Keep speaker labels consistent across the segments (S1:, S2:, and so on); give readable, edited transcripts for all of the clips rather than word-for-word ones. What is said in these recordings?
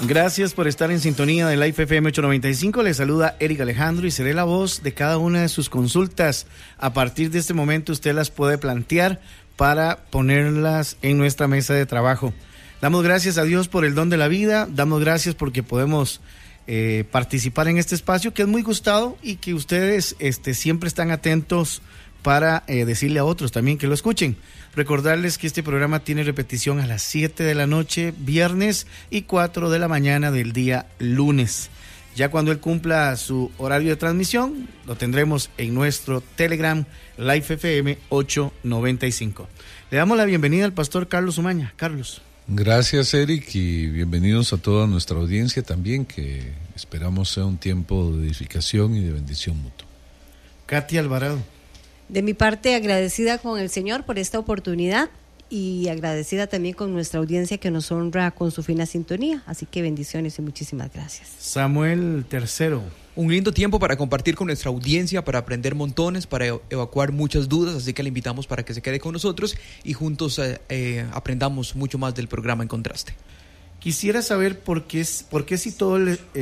S1: Gracias por estar en sintonía de Life FM 895. Les saluda Eric Alejandro y seré la voz de cada una de sus consultas. A partir de este momento usted las puede plantear para ponerlas en nuestra mesa de trabajo. Damos gracias a Dios por el don de la vida, damos gracias porque podemos participar en este espacio que es muy gustado y que ustedes siempre están atentos para decirle a otros también que lo escuchen. Recordarles que este programa tiene repetición a las 7 de la noche viernes y 4 de la mañana del día lunes. Ya cuando él cumpla su horario de transmisión, lo tendremos en nuestro Telegram Life FM 895. Le damos la bienvenida al pastor Carlos Umaña. Carlos.
S2: Gracias, Eric, y bienvenidos a toda nuestra audiencia también, que esperamos sea un tiempo de edificación y de bendición mutua.
S1: Katy Alvarado.
S3: De mi parte, agradecida con el Señor por esta oportunidad y agradecida también con nuestra audiencia que nos honra con su fina sintonía. Así que bendiciones y muchísimas gracias.
S1: Samuel III.
S4: Un lindo tiempo para compartir con nuestra audiencia, para aprender montones, para evacuar muchas dudas, así que le invitamos para que se quede con nosotros y juntos aprendamos mucho más del programa En Contraste.
S1: Quisiera saber por qué si todo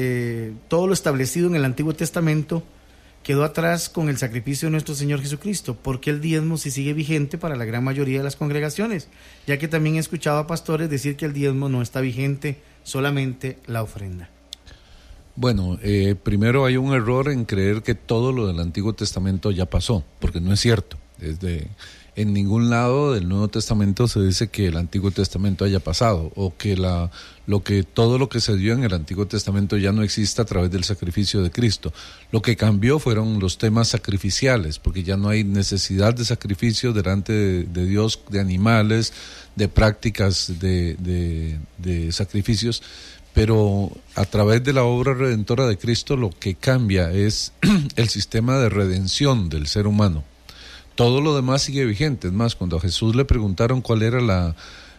S1: lo establecido en el Antiguo Testamento quedó atrás con el sacrificio de nuestro Señor Jesucristo. ¿Por qué el diezmo sí sigue vigente para la gran mayoría de las congregaciones? Ya que también he escuchado a pastores decir que el diezmo no está vigente, solamente la ofrenda.
S2: Bueno, primero hay un error en creer que todo lo del Antiguo Testamento ya pasó, porque no es cierto. En ningún lado del Nuevo Testamento se dice que el Antiguo Testamento haya pasado o que todo lo que se dio en el Antiguo Testamento ya no exista a través del sacrificio de Cristo. Lo que cambió fueron los temas sacrificiales, porque ya no hay necesidad de sacrificio delante de Dios, de animales, de prácticas de sacrificios, pero a través de la obra redentora de Cristo lo que cambia es el sistema de redención del ser humano. Todo lo demás sigue vigente. Es más, cuando a Jesús le preguntaron cuál era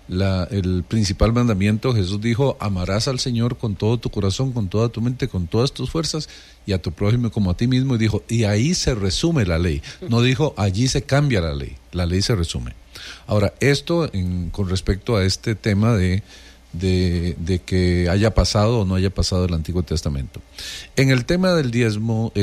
S2: el principal mandamiento, Jesús dijo: amarás al Señor con todo tu corazón, con toda tu mente, con todas tus fuerzas, y a tu prójimo como a ti mismo. Y dijo, y ahí se resume la ley. No dijo, allí se cambia la ley se resume. Ahora, esto con respecto a este tema de que haya pasado o no haya pasado el Antiguo Testamento. En el tema del diezmo,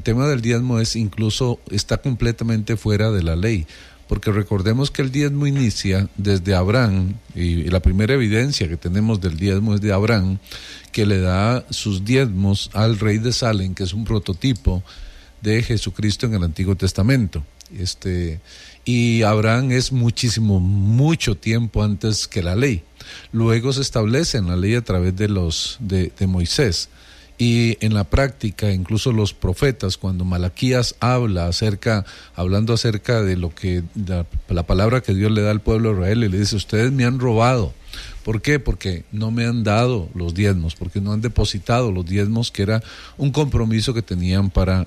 S2: está completamente fuera de la ley, porque recordemos que el diezmo inicia desde Abraham, y la primera evidencia que tenemos del diezmo es de Abraham, que le da sus diezmos al rey de Salem, que es un prototipo de Jesucristo en el Antiguo Testamento. Y Abraham es mucho tiempo antes que la ley. Luego se establece en la ley a través de Moisés, y en la práctica incluso los profetas, cuando Malaquías hablando acerca de lo que la palabra que Dios le da al pueblo de Israel, y le dice: ustedes me han robado. ¿Por qué? Porque no me han dado los diezmos, porque no han depositado los diezmos, que era un compromiso que tenían para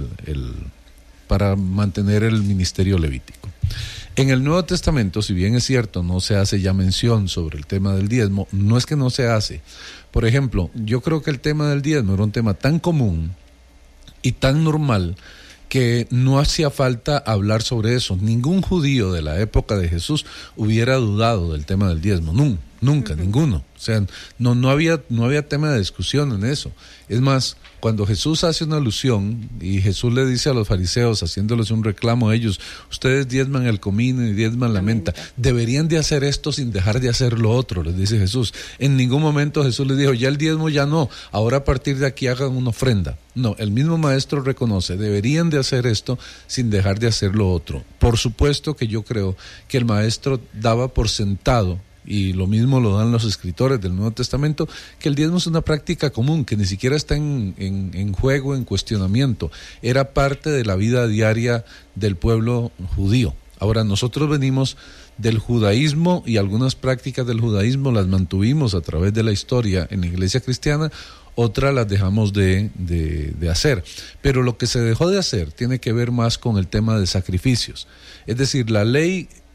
S2: mantener el ministerio levítico. En el Nuevo Testamento, si bien es cierto, no se hace ya mención sobre el tema del diezmo, no es que no se hace. Por ejemplo, yo creo que el tema del diezmo era un tema tan común y tan normal que no hacía falta hablar sobre eso. Ningún judío de la época de Jesús hubiera dudado del tema del diezmo, nunca, ninguno. O sea, no había tema de discusión en eso. Es más, cuando Jesús hace una alusión y Jesús le dice a los fariseos, haciéndoles un reclamo a ellos: ustedes diezman el comino y diezman la menta, deberían de hacer esto sin dejar de hacer lo otro, les dice Jesús. En ningún momento Jesús les dijo: ya el diezmo ya no, ahora a partir de aquí hagan una ofrenda. No, el mismo maestro reconoce: deberían de hacer esto sin dejar de hacer lo otro. Por supuesto que yo creo que el maestro daba por sentado, y lo mismo lo dan los escritores del Nuevo Testamento, que el diezmo es una práctica común, que ni siquiera está en juego, en cuestionamiento. Era parte de la vida diaria del pueblo judío. Ahora, nosotros venimos del judaísmo, y algunas prácticas del judaísmo las mantuvimos a través de la historia en la iglesia cristiana, otras las dejamos de hacer. Pero lo que se dejó de hacer tiene que ver más con el tema de sacrificios. Es decir, la ley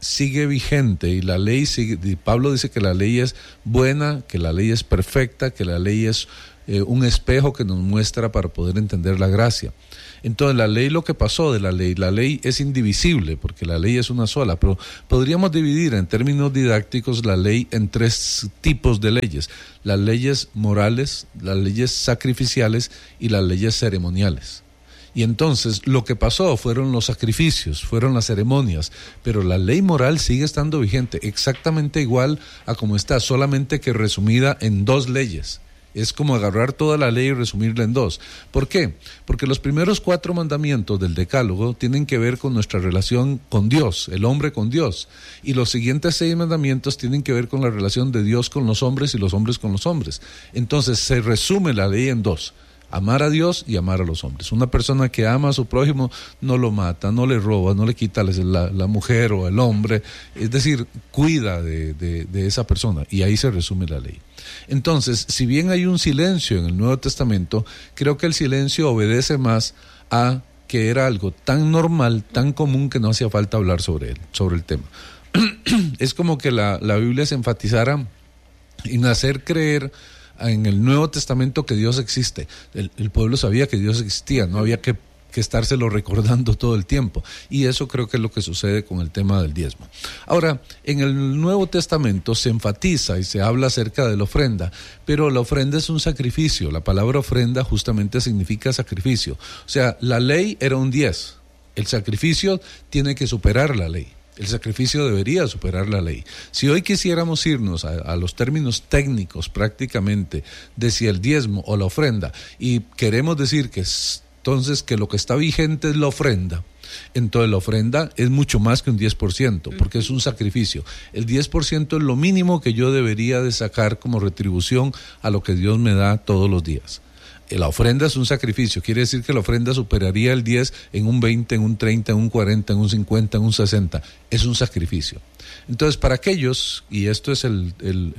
S2: sigue vigente y la ley sigue, y Pablo dice que la ley es buena, que la ley es perfecta, que la ley es un espejo que nos muestra para poder entender la gracia. Entonces la ley, lo que pasó de la ley es indivisible porque la ley es una sola, pero podríamos dividir en términos didácticos la ley en 3 tipos de leyes: las leyes morales, las leyes sacrificiales y las leyes ceremoniales. Y entonces lo que pasó fueron los sacrificios, fueron las ceremonias, pero la ley moral sigue estando vigente, exactamente igual a como está, solamente que resumida en 2 leyes. Es como agarrar toda la ley y resumirla en 2. ¿Por qué? Porque los primeros 4 mandamientos del Decálogo tienen que ver con nuestra relación con Dios, el hombre con Dios. Y los siguientes 6 mandamientos tienen que ver con la relación de Dios con los hombres y los hombres con los hombres. Entonces se resume la ley en 2. Amar a Dios y amar a los hombres. Una persona que ama a su prójimo no lo mata, no le roba, no le quita la mujer o el hombre. Es decir, cuida de esa persona. Y ahí se resume la ley. Entonces, si bien hay un silencio en el Nuevo Testamento, creo que el silencio obedece más a que era algo tan normal, tan común, que no hacía falta hablar sobre el tema. Es como que la Biblia se enfatizara en hacer creer en el Nuevo Testamento que Dios existe. El pueblo sabía que Dios existía, no había que estárselo recordando todo el tiempo, y eso creo que es lo que sucede con el tema del diezmo. Ahora, en el Nuevo Testamento se enfatiza y se habla acerca de la ofrenda, pero la ofrenda es un sacrificio. La palabra ofrenda justamente significa sacrificio. O sea, la ley era un 10, el sacrificio tiene que superar la ley. El sacrificio debería superar la ley. Si hoy quisiéramos irnos a los términos técnicos prácticamente de si el diezmo o la ofrenda, y queremos decir que entonces que lo que está vigente es la ofrenda, entonces la ofrenda es mucho más que un 10%, porque es un sacrificio. El 10% es lo mínimo que yo debería de sacar como retribución a lo que Dios me da todos los días. La ofrenda es un sacrificio, quiere decir que la ofrenda superaría el 10 en un 20, en un 30, en un 40, en un 50, en un 60. Es un sacrificio. Entonces, para aquellos, y esto es el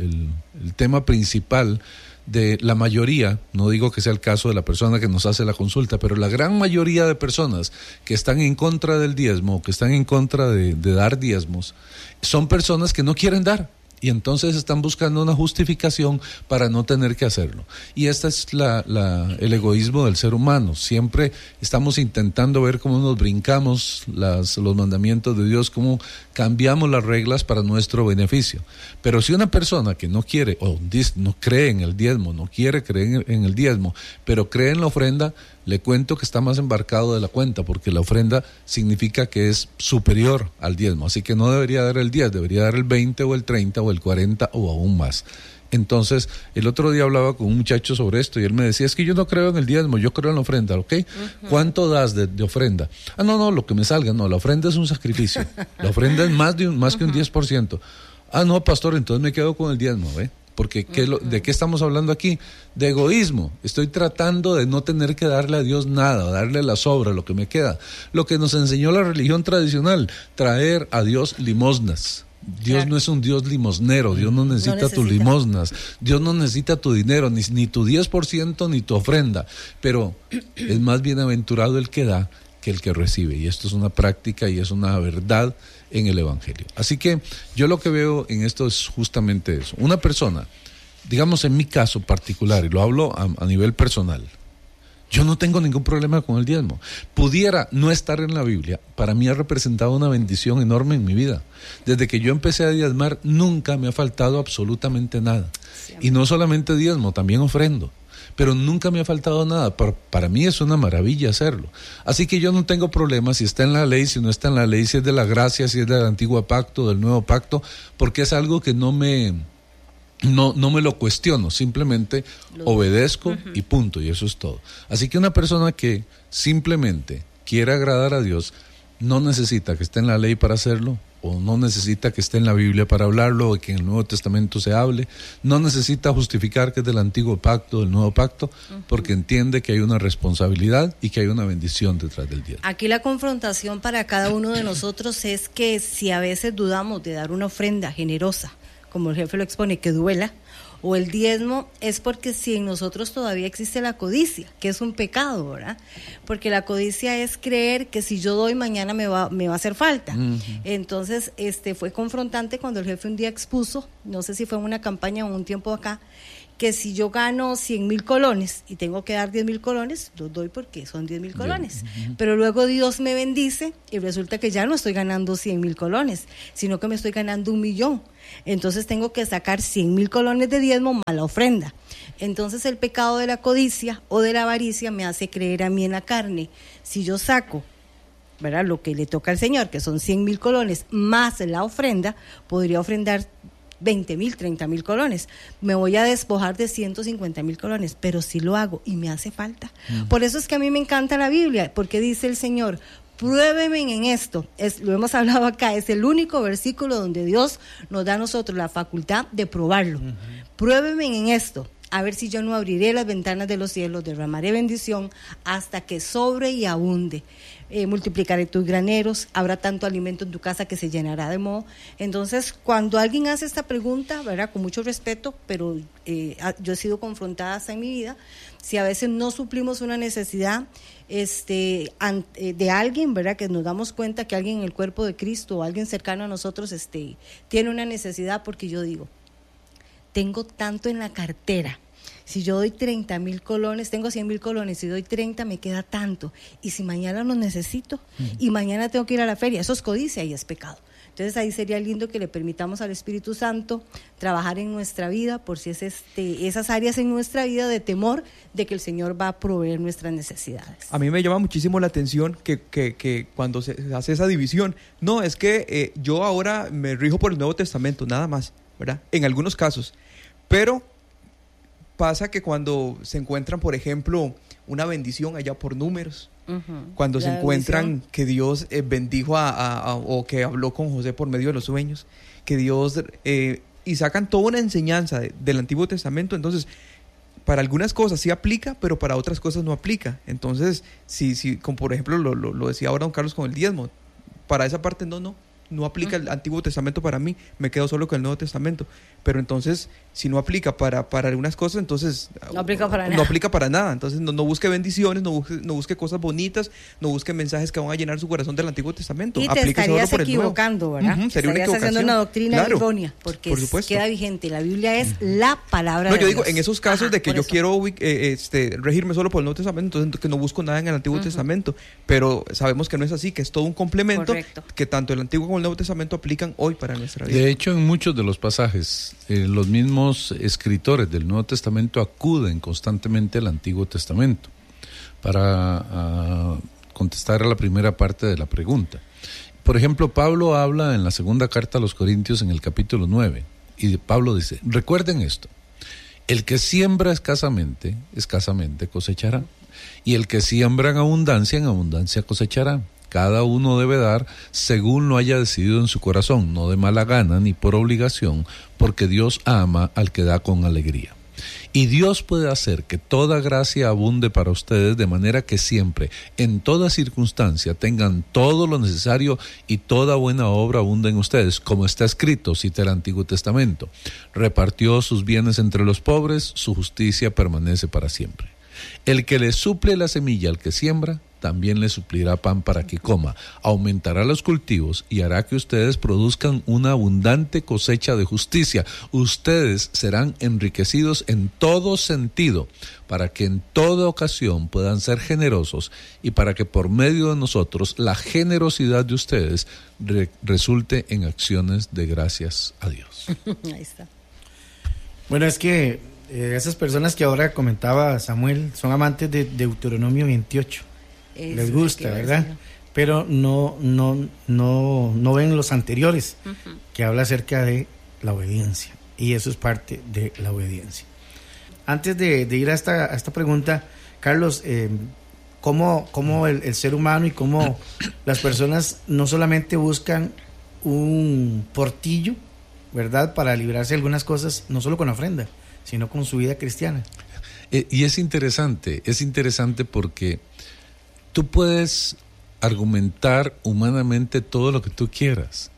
S2: tema principal de la mayoría, no digo que sea el caso de la persona que nos hace la consulta, pero la gran mayoría de personas que están en contra del diezmo, que están en contra de dar diezmos, son personas que no quieren dar. Y entonces están buscando una justificación para no tener que hacerlo. Y este es el egoísmo del ser humano. Siempre estamos intentando ver cómo nos brincamos los mandamientos de Dios, cómo cambiamos las reglas para nuestro beneficio. Pero si una persona que no quiere o no cree en el diezmo, no quiere creer en el diezmo, pero cree en la ofrenda, le cuento que está más embarcado de la cuenta, porque la ofrenda significa que es superior al diezmo, así que no debería dar el 10, debería dar el 20 o el 30 o el 40 o aún más. Entonces, el otro día hablaba con un muchacho sobre esto y él me decía, es que yo no creo en el diezmo, yo creo en la ofrenda, ¿ok? Uh-huh. ¿Cuánto das de ofrenda? No, lo que me salga, no, la ofrenda es un sacrificio, la ofrenda es más que un 10%. No, pastor, entonces me quedo con el diezmo, ¿ve? Porque ¿de qué estamos hablando aquí? De egoísmo. Estoy tratando de no tener que darle a Dios nada, darle la sobra, lo que me queda. Lo que nos enseñó la religión tradicional, traer a Dios limosnas. Dios no es un Dios limosnero, Dios no necesita tus limosnas, Dios no necesita tu dinero, ni tu 10% ni tu ofrenda, pero es más bienaventurado el que da que el que recibe, y esto es una práctica y es una verdad en el Evangelio. Así que yo lo que veo en esto es justamente eso. Una persona, digamos en mi caso particular, y lo hablo a nivel personal, yo no tengo ningún problema con el diezmo. Pudiera no estar en la Biblia, para mí ha representado una bendición enorme en mi vida. Desde que yo empecé a diezmar, nunca me ha faltado absolutamente nada. Y no solamente diezmo, también ofrendo. Pero nunca me ha faltado nada. Para mí es una maravilla hacerlo. Así que yo no tengo problema si está en la ley, si no está en la ley, si es de la gracia, si es del antiguo pacto, del nuevo pacto, porque es algo que no me lo cuestiono, simplemente obedezco y punto, y eso es todo. Así que una persona que simplemente quiere agradar a Dios no necesita que esté en la ley para hacerlo, o no necesita que esté en la Biblia para hablarlo, o que en el Nuevo Testamento se hable, no necesita justificar que es del antiguo pacto, del nuevo pacto, porque entiende que hay una responsabilidad y que hay una bendición detrás del diezmo.
S3: Aquí la confrontación para cada uno de nosotros es que si a veces dudamos de dar una ofrenda generosa, como el jefe lo expone, que duela, o el diezmo, es porque si en nosotros todavía existe la codicia, que es un pecado, ¿verdad? Porque la codicia es creer que si yo doy mañana me va a hacer falta. Entonces, fue confrontante cuando el jefe un día expuso, no sé si fue en una campaña o un tiempo acá, que si yo gano 100,000 colones y tengo que dar 10,000 colones, los doy porque son 10,000 colones. Pero luego Dios me bendice y resulta que ya no estoy ganando 100,000 colones, sino que me estoy ganando 1,000,000. Entonces tengo que sacar 100,000 colones de diezmo más la ofrenda. Entonces el pecado de la codicia o de la avaricia me hace creer a mí en la carne. Si yo saco, ¿verdad?, lo que le toca al Señor, que son 100,000 colones más la ofrenda, podría ofrendar 20,000, 30,000 colones. Me voy a despojar de 150,000 colones, pero si lo hago y me hace falta. Por eso es que a mí me encanta la Biblia, porque dice el Señor, pruébeme en esto. Lo hemos hablado acá, es el único versículo donde Dios nos da a nosotros la facultad de probarlo. Pruébeme en esto, a ver si yo no abriré las ventanas de los cielos, derramaré bendición hasta que sobre y abunde. Multiplicaré tus graneros, habrá tanto alimento en tu casa que se llenará de moho. Entonces, cuando alguien hace esta pregunta, ¿verdad?, con mucho respeto, pero yo he sido confrontada hasta en mi vida, si a veces no suplimos una necesidad de alguien, ¿verdad?, que nos damos cuenta que alguien en el cuerpo de Cristo o alguien cercano a nosotros tiene una necesidad, porque yo digo, tengo tanto en la cartera. Si yo doy 30,000 colones, tengo 100,000 colones, si doy 30 me queda tanto. Y si mañana los necesito y mañana tengo que ir a la feria, eso es codicia y es pecado. Entonces ahí sería lindo que le permitamos al Espíritu Santo trabajar en nuestra vida, por si es esas áreas en nuestra vida de temor de que el Señor va a proveer nuestras necesidades.
S4: A mí me llama muchísimo la atención que cuando se hace esa división, no, es que yo ahora me rijo por el Nuevo Testamento, nada más, ¿verdad? En algunos casos, pero pasa que cuando se encuentran, por ejemplo, una bendición allá por números, cuando se encuentran que Dios bendijo o que habló con José por medio de los sueños, que Dios y sacan toda una enseñanza del Antiguo Testamento. Entonces, para algunas cosas sí aplica, pero para otras cosas no aplica. Entonces, si como por ejemplo lo decía ahora don Carlos con el diezmo, para esa parte no aplica el Antiguo Testamento para mí, me quedo solo con el Nuevo Testamento. Pero entonces, si no aplica para algunas cosas, entonces
S3: no aplica para nada.
S4: No aplica para nada. Entonces no busque bendiciones, no busque cosas bonitas, no busque mensajes que van a llenar su corazón del Antiguo Testamento.
S3: Y te estarías equivocando, ¿verdad?
S4: Sería una equivocación.
S3: Haciendo una doctrina errónea, porque
S4: por supuesto,
S3: queda vigente. La Biblia es la palabra de Dios.
S4: Yo digo, en esos casos de que yo quiero regirme solo por el Nuevo Testamento, entonces que no busco nada en el Antiguo Testamento. Pero sabemos que no es así, que es todo un complemento. Correcto. Que tanto el Antiguo como el Nuevo Testamento aplican hoy para nuestra vida.
S2: De hecho, en muchos de los pasajes, los mismos escritores del Nuevo Testamento acuden constantemente al Antiguo Testamento para contestar a la primera parte de la pregunta. Por ejemplo, Pablo habla en la segunda carta a los Corintios en el capítulo 9, y Pablo dice, recuerden esto, el que siembra escasamente cosechará, y el que siembra en abundancia cosechará. Cada uno debe dar según lo haya decidido en su corazón, no de mala gana ni por obligación, porque Dios ama al que da con alegría. Y Dios puede hacer que toda gracia abunde para ustedes, de manera que siempre, en toda circunstancia, tengan todo lo necesario y toda buena obra abunde en ustedes, como está escrito, cita el Antiguo Testamento. Repartió sus bienes entre los pobres, su justicia permanece para siempre. El que le suple la semilla al que siembra, también le suplirá pan para que coma, aumentará los cultivos y hará que ustedes produzcan una abundante cosecha de justicia. Ustedes serán enriquecidos en todo sentido, para que en toda ocasión puedan ser generosos y para que por medio de nosotros la generosidad de ustedes resulte en acciones de gracias a Dios.
S3: Ahí está.
S1: Bueno, es que esas personas que ahora comentaba Samuel son amantes de Deuteronomio 28. Les gusta, ¿verdad? Pero no ven los anteriores, que habla acerca de la obediencia, y eso es parte de la obediencia. Antes de ir a esta pregunta, Carlos, ¿cómo el ser humano y cómo las personas no solamente buscan un portillo, ¿verdad?, para librarse de algunas cosas, no solo con la ofrenda, sino con su vida cristiana?
S2: Y es interesante porque tú puedes argumentar humanamente todo lo que tú quieras,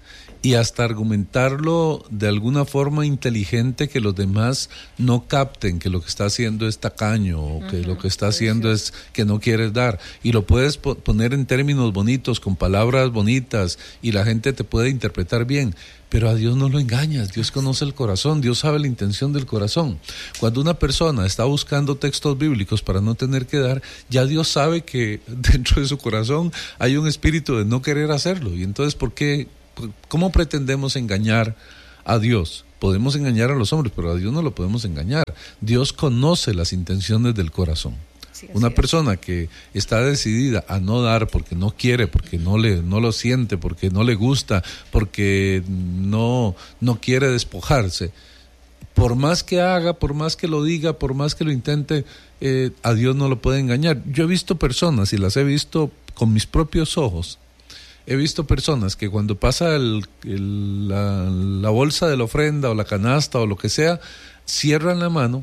S2: y hasta argumentarlo de alguna forma inteligente que los demás no capten que lo que está haciendo es tacaño o que lo que está haciendo es que no quieres dar, y lo puedes poner en términos bonitos, con palabras bonitas, y la gente te puede interpretar bien, pero a Dios no lo engañas. Dios conoce el corazón, Dios sabe la intención del corazón. Cuando una persona está buscando textos bíblicos para no tener que dar, ya Dios sabe que dentro de su corazón hay un espíritu de no querer hacerlo, y entonces ¿cómo pretendemos engañar a Dios? Podemos engañar a los hombres, pero a Dios no lo podemos engañar. Dios conoce las intenciones del corazón. Sí, una persona que está decidida a no dar porque no quiere, porque no lo siente, porque no le gusta, porque no quiere despojarse, por más que haga, por más que lo diga, por más que lo intente, a Dios no lo puede engañar. Yo he visto personas, y las he visto con mis propios ojos, he visto personas que cuando pasa la bolsa de la ofrenda o la canasta o lo que sea, cierran la mano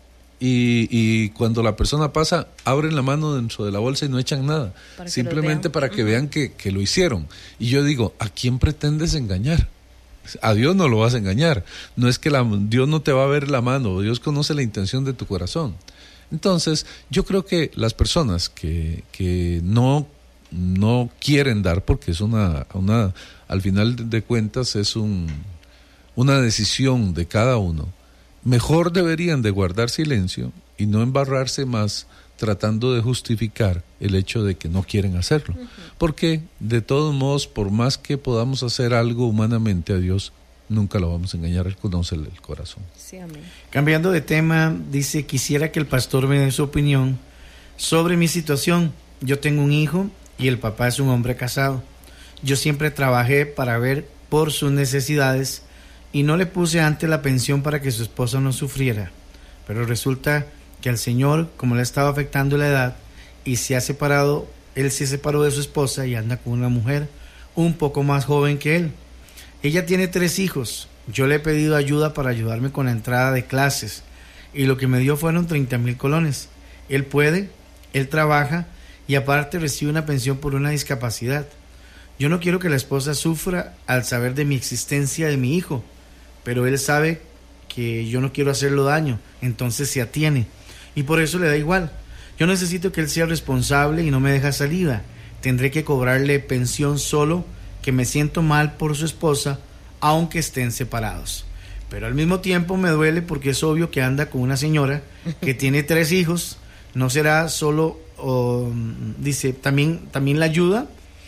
S2: y cuando la persona pasa, abren la mano dentro de la bolsa y no echan nada, simplemente para que vean que lo hicieron. Y yo digo, ¿a quién pretendes engañar? A Dios no lo vas a engañar. No es que Dios no te va a ver la mano, Dios conoce la intención de tu corazón. Entonces, yo creo que las personas que no quieren dar, porque es al final de cuentas es una decisión de cada uno, mejor deberían de guardar silencio y no embarrarse más tratando de justificar el hecho de que no quieren hacerlo. Porque de todos modos, por más que podamos hacer algo humanamente, a Dios nunca lo vamos a engañar. Él conoce el corazón.
S3: Sí, amén.
S1: Cambiando de tema, dice: quisiera que el pastor me dé su opinión sobre mi situación. Yo tengo un hijo y el papá es un hombre casado. Yo siempre trabajé para ver por sus necesidades y no le puse antes la pensión para que su esposa no sufriera. Pero resulta que al Señor, como le estaba afectando la edad y él se separó de su esposa y anda con una mujer un poco más joven que él. Ella tiene 3 hijos. Yo le he pedido ayuda para ayudarme con la entrada de clases y lo que me dio fueron 30,000 colones. Él puede, él trabaja y aparte recibe una pensión por una discapacidad. Yo no quiero que la esposa sufra al saber de mi existencia de mi hijo, pero él sabe que yo no quiero hacerlo daño, entonces se atiene y por eso le da igual. Yo necesito que él sea responsable y no me deja salida. Tendré que cobrarle pensión solo, que me siento mal por su esposa, aunque estén separados. Pero al mismo tiempo me duele porque es obvio que anda con una señora que tiene 3 hijos. No será solo, dice, también la ayuda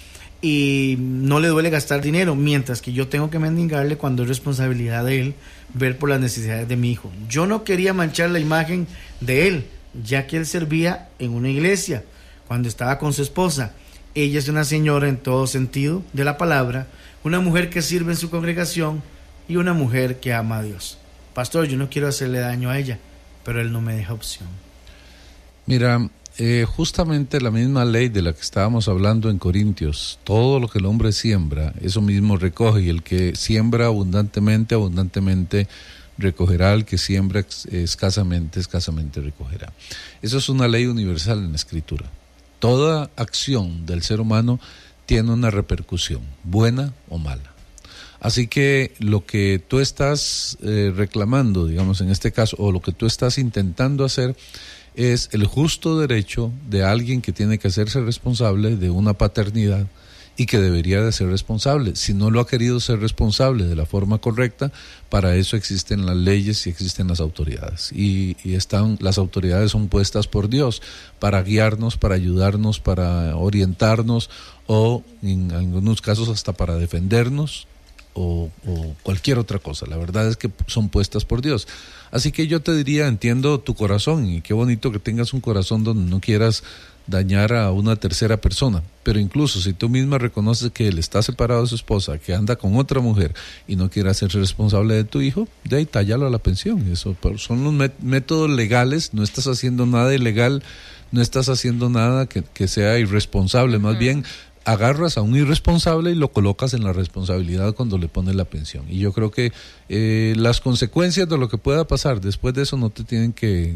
S1: y no le duele gastar dinero, mientras que yo tengo que mendigarle cuando es responsabilidad de él ver por las necesidades de mi hijo. Yo no quería manchar la imagen de él, ya que él servía en una iglesia cuando estaba con su esposa. Ella es una señora en todo sentido de la palabra, una mujer que sirve en su congregación y una mujer que ama a Dios. Pastor, yo no quiero hacerle daño a ella, pero él no me deja opción.
S2: Mira, justamente la misma ley de la que estábamos hablando en Corintios, todo lo que el hombre siembra, eso mismo recoge, y el que siembra abundantemente, abundantemente recogerá, el que siembra escasamente, escasamente recogerá. Eso es una ley universal en la Escritura. Toda acción del ser humano tiene una repercusión, buena o mala. Así que lo que tú estás reclamando, digamos en este caso, o lo que tú estás intentando hacer, es el justo derecho de alguien que tiene que hacerse responsable de una paternidad y que debería de ser responsable. Si no lo ha querido ser responsable de la forma correcta, para eso existen las leyes y existen las autoridades. Y las autoridades son puestas por Dios para guiarnos, para ayudarnos, para orientarnos o en algunos casos hasta para defendernos o cualquier otra cosa. La verdad es que son puestas por Dios. Así que yo te diría, entiendo tu corazón y qué bonito que tengas un corazón donde no quieras dañar a una tercera persona, pero incluso si tú misma reconoces que él está separado de su esposa, que anda con otra mujer y no quiere hacerse responsable de tu hijo, de ahí tállalo a la pensión. Eso son los métodos legales. No estás haciendo nada ilegal, no estás haciendo nada que sea irresponsable, más bien agarras a un irresponsable y lo colocas en la responsabilidad cuando le pones la pensión. Y yo creo que las consecuencias de lo que pueda pasar después de eso no te tienen que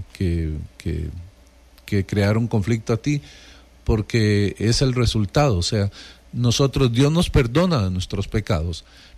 S2: crear un conflicto a ti, porque es el resultado. O sea, Dios nos perdona nuestros pecados,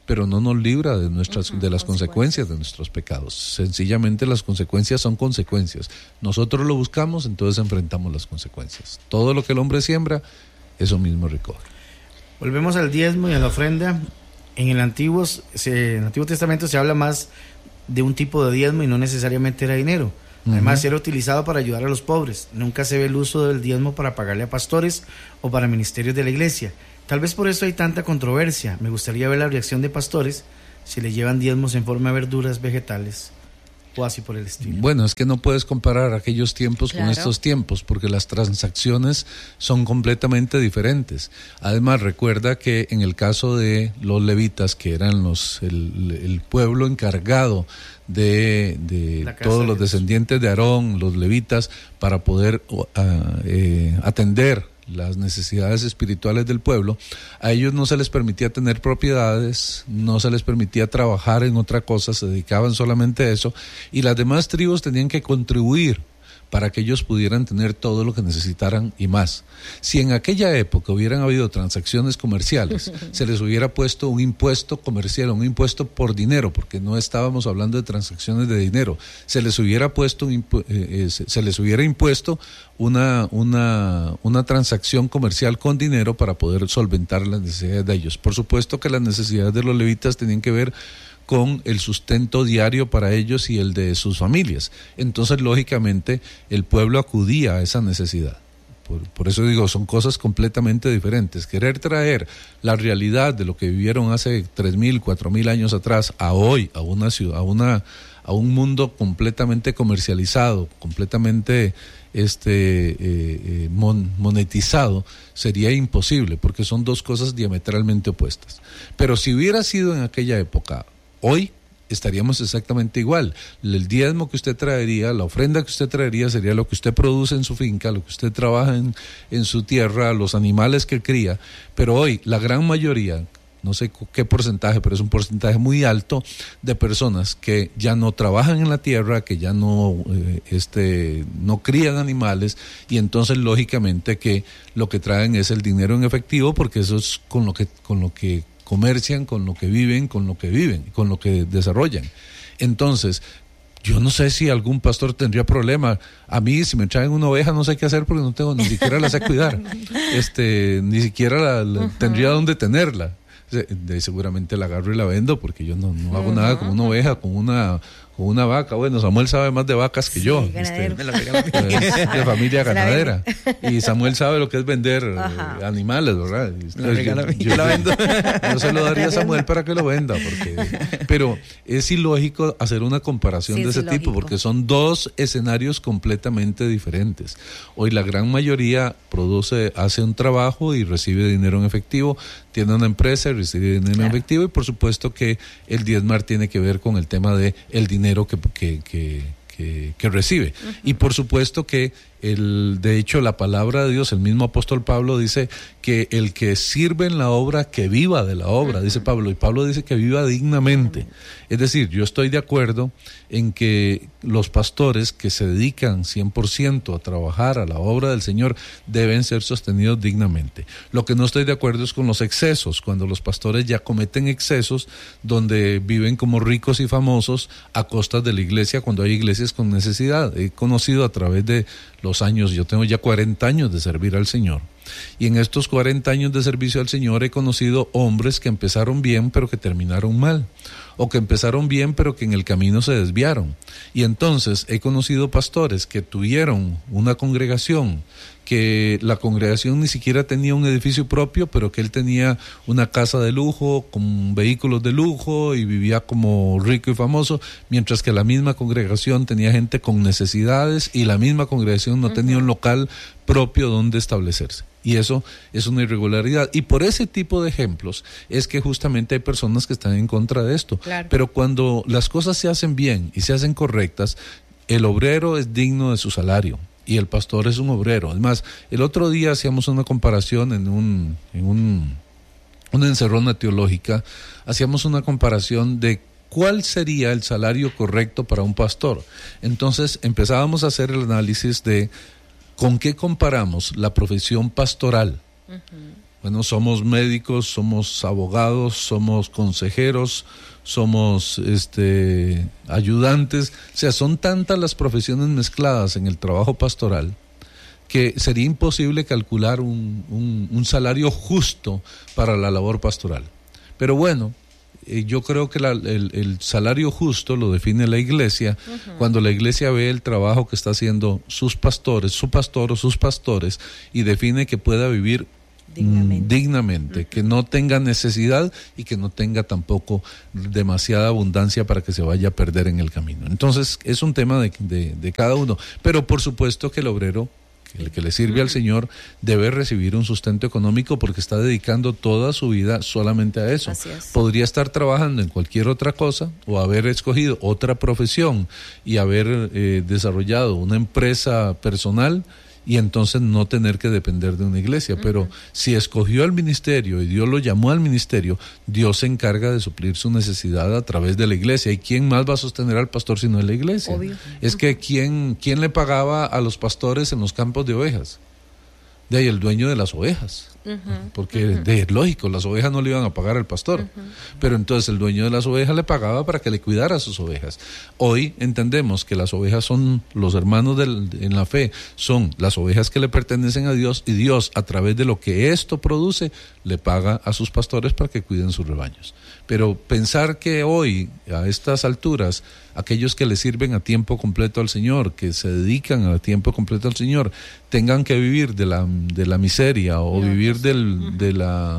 S2: pero no nos libra de las consecuencias de nuestros pecados. Sencillamente las consecuencias son consecuencias. Nosotros lo buscamos, entonces enfrentamos las consecuencias. Todo lo que el hombre siembra, eso mismo recoge.
S1: Volvemos al diezmo y a la ofrenda. En el Antiguo Testamento se habla más de un tipo de diezmo y no necesariamente era dinero. Además, era utilizado para ayudar a los pobres. Nunca se ve el uso del diezmo para pagarle a pastores o para ministerios de la iglesia. Tal vez por eso hay tanta controversia. Me gustaría ver la reacción de pastores si le llevan diezmos en forma de verduras, vegetales o así por el estilo.
S2: Bueno, es que no puedes comparar aquellos tiempos con estos tiempos, porque las transacciones son completamente diferentes. Además, recuerda que en el caso de los levitas, que eran el pueblo encargado de todos los descendientes de Aarón, los levitas, para poder atender las necesidades espirituales del pueblo, a ellos no se les permitía tener propiedades, no se les permitía trabajar en otra cosa, se dedicaban solamente a eso, y las demás tribus tenían que contribuir para que ellos pudieran tener todo lo que necesitaran y más. Si en aquella época hubieran habido transacciones comerciales, se les hubiera puesto un impuesto comercial, un impuesto por dinero, porque no estábamos hablando de transacciones de dinero, se les hubiera puesto se les hubiera impuesto una transacción comercial con dinero para poder solventar las necesidades de ellos. Por supuesto que las necesidades de los levitas tenían que ver con el sustento diario para ellos y el de sus familias. Entonces, lógicamente, el pueblo acudía a esa necesidad. Por eso digo, son cosas completamente diferentes. Querer traer la realidad de lo que vivieron hace 3.000, 4.000 años atrás a hoy, a una ciudad, a un mundo completamente comercializado, completamente monetizado, sería imposible, porque son dos cosas diametralmente opuestas. Pero si hubiera sido en aquella época, hoy estaríamos exactamente igual. El diezmo que usted traería, la ofrenda que usted traería sería lo que usted produce en su finca, lo que usted trabaja en su tierra, los animales que cría. Pero hoy la gran mayoría, no sé qué porcentaje, pero es un porcentaje muy alto de personas que ya no trabajan en la tierra, que ya no crían animales, y entonces lógicamente que lo que traen es el dinero en efectivo, porque eso es con lo que comercian, con lo que viven, con lo que desarrollan. Entonces, yo no sé si algún pastor tendría problema. A mí, si me traen una oveja, no sé qué hacer porque ni siquiera la sé cuidar. Ni siquiera tendría dónde tenerla. Seguramente la agarro y la vendo, porque yo no hago nada con una oveja, con una vaca. Bueno, Samuel sabe más de vacas que yo, de familia ganadera, y Samuel sabe lo que es vender animales, ¿verdad? Yo la vendo. Yo se lo daría a Samuel para que lo venda, pero es ilógico hacer una comparación de ese tipo, porque son dos escenarios completamente diferentes. Hoy la gran mayoría hace un trabajo y recibe dinero en efectivo, tiene una empresa y recibe dinero en efectivo, y por supuesto que el diezmar tiene que ver con el tema de el dinero que recibe. Y por supuesto que de hecho la palabra de Dios, el mismo apóstol Pablo dice que el que sirve en la obra, que viva de la obra, dice Pablo, y Pablo dice que viva dignamente. Es decir, yo estoy de acuerdo en que los pastores que se dedican 100% a trabajar a la obra del Señor deben ser sostenidos dignamente. Lo que no estoy de acuerdo es con los excesos, cuando los pastores ya cometen excesos donde viven como ricos y famosos a costas de la iglesia, cuando hay iglesias con necesidad. He conocido a través de los años, yo tengo ya 40 años de servir al Señor, y en estos 40 años de servicio al Señor he conocido hombres que empezaron bien pero que terminaron mal, o que empezaron bien pero que en el camino se desviaron. Y entonces he conocido pastores que tuvieron una congregación, que la congregación ni siquiera tenía un edificio propio, pero que él tenía una casa de lujo, con vehículos de lujo, y vivía como rico y famoso, mientras que la misma congregación tenía gente con necesidades, y la misma congregación no tenía un local propio donde establecerse. Y eso es una irregularidad. Y por ese tipo de ejemplos es que justamente hay personas que están en contra de esto. Claro. Pero cuando las cosas se hacen bien y se hacen correctas, el obrero es digno de su salario y el pastor es un obrero. Además, el otro día hacíamos una comparación en una encerrona teológica, hacíamos una comparación de ¿cuál sería el salario correcto para un pastor? Entonces empezábamos a hacer el análisis de ¿con qué comparamos la profesión pastoral? Bueno, somos médicos, somos abogados, somos consejeros, somos ayudantes. O sea, son tantas las profesiones mezcladas en el trabajo pastoral que sería imposible calcular un salario justo para la labor pastoral. Pero bueno, yo creo que el salario justo lo define la iglesia cuando la iglesia ve el trabajo que está haciendo sus pastores, su pastor o sus pastores, y define que pueda vivir dignamente, que no tenga necesidad y que no tenga tampoco demasiada abundancia para que se vaya a perder en el camino. Entonces es un tema de cada uno, pero por supuesto que el obrero, el que le sirve al Señor, debe recibir un sustento económico porque está dedicando toda su vida solamente a eso. Podría estar trabajando en cualquier otra cosa o haber escogido otra profesión y haber desarrollado una empresa personal y entonces no tener que depender de una iglesia. Pero si escogió el ministerio y Dios lo llamó al ministerio, Dios se encarga de suplir su necesidad a través de la iglesia. ¿Y quién más va a sostener al pastor si no es la iglesia? Obvio. Es que ¿quién le pagaba a los pastores en los campos de ovejas? De ahí el dueño de las ovejas. Porque es lógico, las ovejas no le iban a pagar al pastor, pero entonces el dueño de las ovejas le pagaba para que le cuidara a sus ovejas. Hoy entendemos que las ovejas son los hermanos en la fe, son las ovejas que le pertenecen a Dios, y Dios, a través de lo que esto produce, le paga a sus pastores para que cuiden sus rebaños. Pero pensar que hoy, a estas alturas, aquellos que le sirven a tiempo completo al Señor, que se dedican a tiempo completo al Señor, tengan que vivir de la miseria o vivir de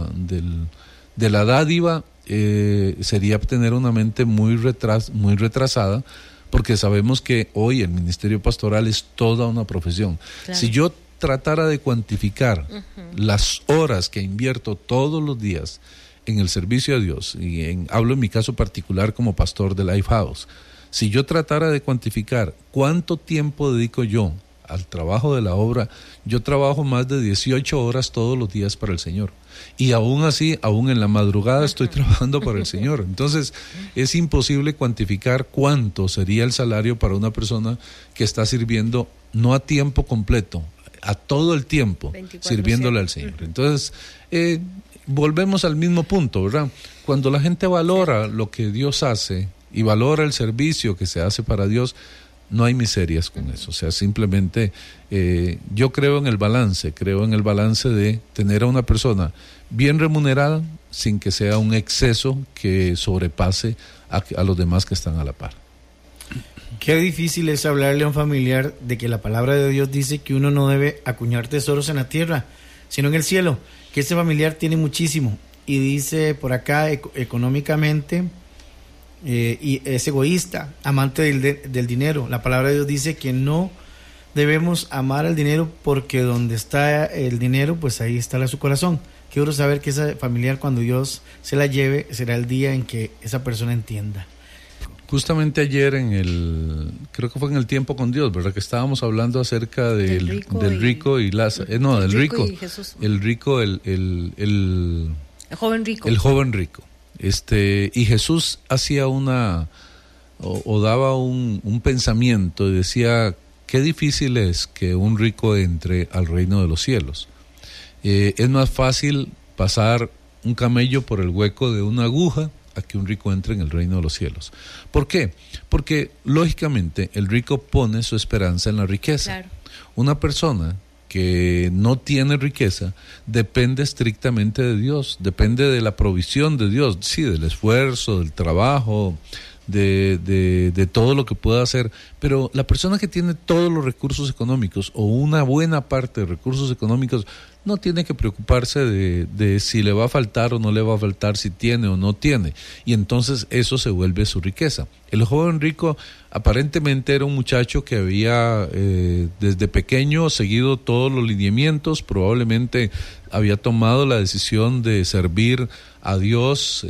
S2: la dádiva, sería tener una mente muy retrasada, porque sabemos que hoy el ministerio pastoral es toda una profesión. Claro. Si yo tratara de cuantificar las horas que invierto todos los días en el servicio a Dios, y hablo en mi caso particular como pastor de Lifehouse, si yo tratara de cuantificar cuánto tiempo dedico yo al trabajo de la obra, yo trabajo más de 18 horas todos los días para el Señor. Y aún así, aún en la madrugada estoy trabajando para el Señor. Entonces, es imposible cuantificar cuánto sería el salario para una persona que está sirviendo no a tiempo completo, a todo el tiempo, sirviéndole al Señor. Entonces, volvemos al mismo punto, ¿verdad? Cuando la gente valora lo que Dios hace y valora el servicio que se hace para Dios, no hay miserias con eso. O sea, simplemente yo creo en el balance de tener a una persona bien remunerada sin que sea un exceso que sobrepase a los demás que están a la par.
S1: Qué difícil es hablarle a un familiar de que la palabra de Dios dice que uno no debe acuñar tesoros en la tierra, sino en el cielo, que este familiar tiene muchísimo, y dice por acá económicamente, y es egoísta, amante del dinero. La palabra de Dios dice que no debemos amar al dinero, porque donde está el dinero, pues ahí está su corazón. Quiero saber que esa familiar, cuando Dios se la lleve, será el día en que esa persona entienda.
S2: Justamente ayer creo que fue en el Tiempo con Dios, ¿verdad? Que estábamos hablando acerca del rico y Lázaro. Del rico. El rico, el
S3: joven rico.
S2: El joven rico. Y Jesús hacía o daba un pensamiento y decía: qué difícil es que un rico entre al reino de los cielos. Es más fácil pasar un camello por el hueco de una aguja a que un rico entre en el reino de los cielos. ¿Por qué? Porque lógicamente el rico pone su esperanza en la riqueza. Claro. Una persona que no tiene riqueza depende estrictamente de Dios, depende de la provisión de Dios, sí, del esfuerzo, del trabajo, de todo lo que pueda hacer. Pero la persona que tiene todos los recursos económicos, o una buena parte de recursos económicos, no tiene que preocuparse de si le va a faltar o no le va a faltar, si tiene o no tiene, y entonces eso se vuelve su riqueza. El joven rico aparentemente era un muchacho que había desde pequeño seguido todos los lineamientos, probablemente había tomado la decisión de servir a Dios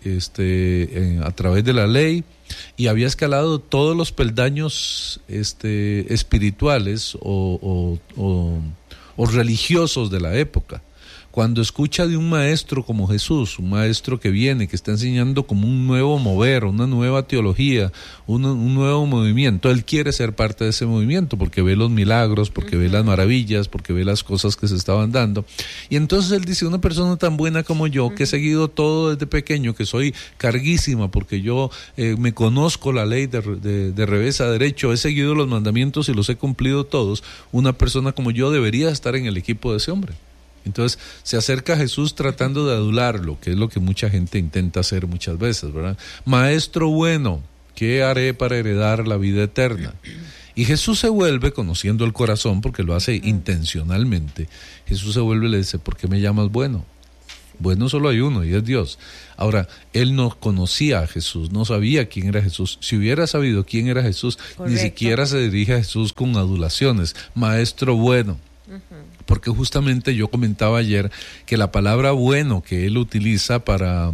S2: a través de la ley, y había escalado todos los peldaños espirituales o religiosos de la época. cuando escucha de un maestro como Jesús, un maestro que viene, que está enseñando como un nuevo mover, una nueva teología, un nuevo movimiento, él quiere ser parte de ese movimiento porque ve los milagros, porque ve las maravillas, porque ve las cosas que se estaban dando. Y entonces él dice, una persona tan buena como yo, que he seguido todo desde pequeño, que soy carguísima porque yo me conozco la ley de revés a derecho, he seguido los mandamientos y los he cumplido todos, una persona como yo debería estar en el equipo de ese hombre. Entonces se acerca a Jesús tratando de adularlo, que es lo que mucha gente intenta hacer muchas veces, ¿verdad? Maestro bueno, ¿qué haré para heredar la vida eterna? Y Jesús se vuelve, conociendo el corazón, porque lo hace intencionalmente, Jesús se vuelve y le dice, ¿por qué me llamas bueno? Bueno solo hay uno y es Dios. Ahora, él no conocía a Jesús, no sabía quién era Jesús. Si hubiera sabido quién era Jesús, ni siquiera se dirige a Jesús con adulaciones, maestro bueno. Porque justamente yo comentaba ayer que la palabra bueno que él utiliza para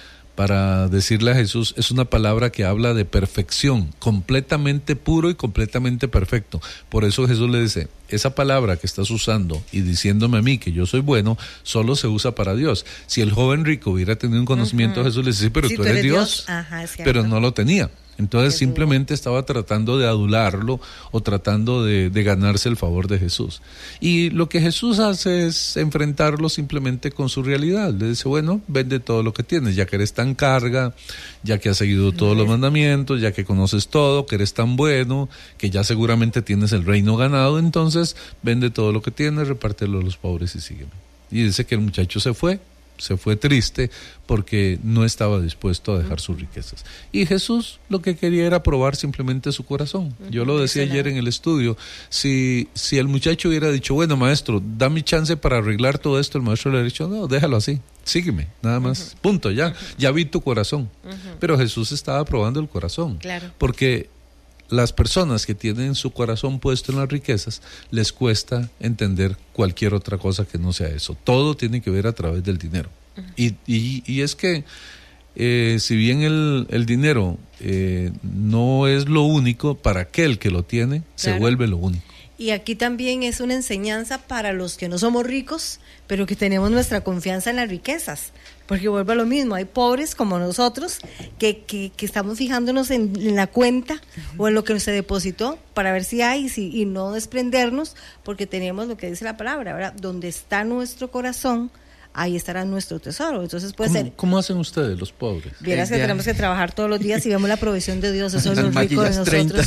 S2: decirle a Jesús es una palabra que habla de perfección, completamente puro y completamente perfecto. Por eso Jesús le dice, esa palabra que estás usando y diciéndome a mí que yo soy bueno, solo se usa para Dios. Si el joven rico hubiera tenido un conocimiento, Jesús le dice, sí, pero tú eres Dios. Ajá, pero no lo tenía. Entonces simplemente estaba tratando de adularlo o tratando de ganarse el favor de Jesús. Y lo que Jesús hace es enfrentarlo simplemente con su realidad. Le dice, bueno, vende todo lo que tienes, ya que eres tan carga, ya que has seguido todos los mandamientos, ya que conoces todo, que eres tan bueno, que ya seguramente tienes el reino ganado, entonces vende todo lo que tienes, repártelo a los pobres y sígueme. Y dice que el muchacho se fue triste porque no estaba dispuesto a dejar sus riquezas. Y Jesús lo que quería era probar simplemente su corazón. Yo lo decía ayer en el estudio, si el muchacho hubiera dicho, bueno, maestro, dame chance para arreglar todo esto, el maestro le hubiera dicho, no, déjalo así, sígueme, nada más, punto, ya vi tu corazón. Pero Jesús estaba probando el corazón, porque las personas que tienen su corazón puesto en las riquezas, les cuesta entender cualquier otra cosa que no sea eso. Todo tiene que ver a través del dinero. Y es que si bien el dinero no es lo único, para aquel que lo tiene, se vuelve lo único.
S3: Y aquí también es una enseñanza para los que no somos ricos, pero que tenemos nuestra confianza en las riquezas. Porque vuelve a lo mismo, hay pobres como nosotros que estamos fijándonos en la cuenta o en lo que se depositó para ver si hay y no desprendernos, porque tenemos lo que dice la palabra, ¿verdad? Donde está nuestro corazón, ahí estará nuestro tesoro. Entonces puede ser.
S2: ¿Cómo hacen ustedes los pobres?
S3: Vieras que tenemos que trabajar todos los días y vemos la provisión de Dios, eso es lo rico de nosotros.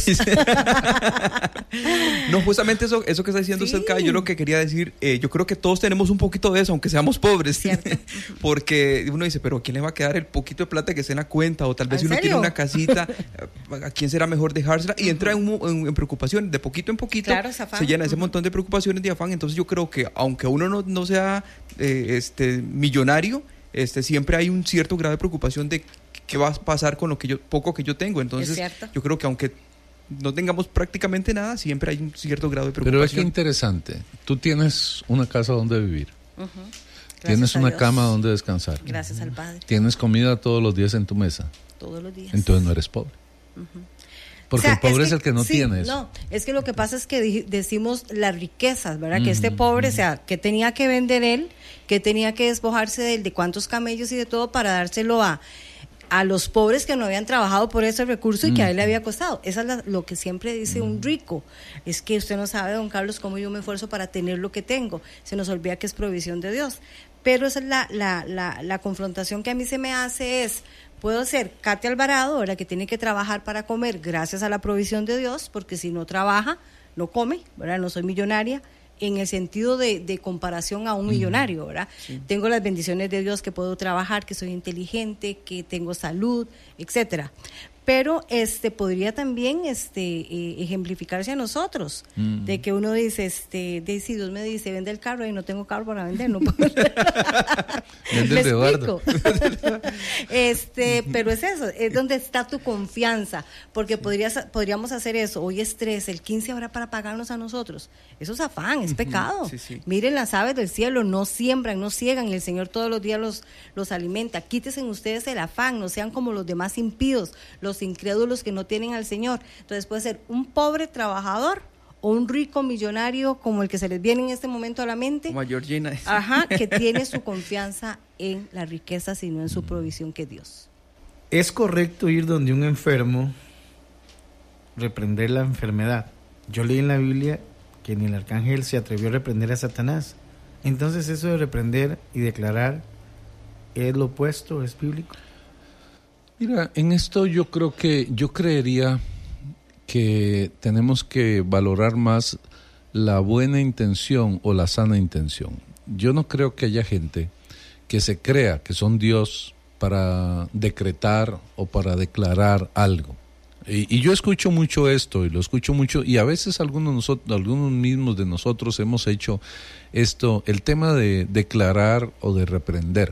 S4: No, justamente eso que está diciendo usted, Kai, yo lo que quería decir, yo creo que todos tenemos un poquito de eso, aunque seamos pobres. Porque uno dice, pero ¿a quién le va a quedar el poquito de plata que esté en la cuenta? O tal vez si uno tiene una casita, ¿a quién será mejor dejársela? Y entra en preocupación, de poquito en poquito, se llena ese montón de preocupaciones de afán. Entonces yo creo que aunque uno no sea millonario, siempre hay un cierto grado de preocupación de qué va a pasar con lo que poco que yo tengo. Entonces yo creo que aunque no tengamos prácticamente nada, siempre hay un cierto grado de preocupación.
S2: Pero es que interesante, tú tienes una casa donde vivir, tienes una cama donde descansar,
S3: gracias al Padre,
S2: tienes comida todos los días en tu mesa,
S3: todos los días,
S2: entonces no eres pobre. Porque el pobre es el que no tiene eso.
S3: No, es que lo que pasa es que decimos las riquezas, ¿verdad? Que este pobre, o sea, que tenía que vender él, que tenía que despojarse de cuántos camellos y de todo para dárselo a los pobres que no habían trabajado por ese recurso y que a él le había costado. Eso es lo que siempre dice un rico. Es que usted no sabe, don Carlos, cómo yo me esfuerzo para tener lo que tengo. Se nos olvida que es provisión de Dios. Pero esa es la confrontación que a mí se me hace es, puedo ser Katia Alvarado, ¿verdad? Que tiene que trabajar para comer gracias a la provisión de Dios, porque si no trabaja, no come, ¿verdad? No soy millonaria en el sentido de comparación a un millonario, ¿verdad? Sí. Tengo las bendiciones de Dios, que puedo trabajar, que soy inteligente, que tengo salud, etcétera. Pero podría también ejemplificarse a nosotros, de que uno dice, si Dios me dice, vende el carro y no tengo carro para vender, no puedo.
S2: Vende el de Eduardo.
S3: Pero es eso, es donde está tu confianza, porque podríamos hacer eso. Hoy es 13, el 15 habrá para pagarnos a nosotros. Eso es afán, es pecado. Sí. Miren las aves del cielo, no siembran, no ciegan, y el Señor todos los días los alimenta. Quítense ustedes el afán, no sean como los demás impíos, los incrédulos que no tienen al Señor. Entonces puede ser un pobre trabajador o un rico millonario como el que se les viene en este momento a la mente.
S4: Como a Georgina.
S3: Ajá, que tiene su confianza en la riqueza, sino en su provisión, que es Dios.
S1: ¿Es correcto ir donde un enfermo, reprender la enfermedad? Yo leí en la Biblia que ni el arcángel se atrevió a reprender a Satanás. Entonces, eso de reprender y declarar, ¿es lo opuesto? ¿Es bíblico?
S2: Mira, en esto yo creería que tenemos que valorar más la buena intención o la sana intención. Yo no creo que haya gente que se crea que son Dios para decretar o para declarar algo. Y yo escucho mucho esto, y lo escucho mucho, y a veces algunos mismos de nosotros hemos hecho esto, el tema de declarar o de reprender.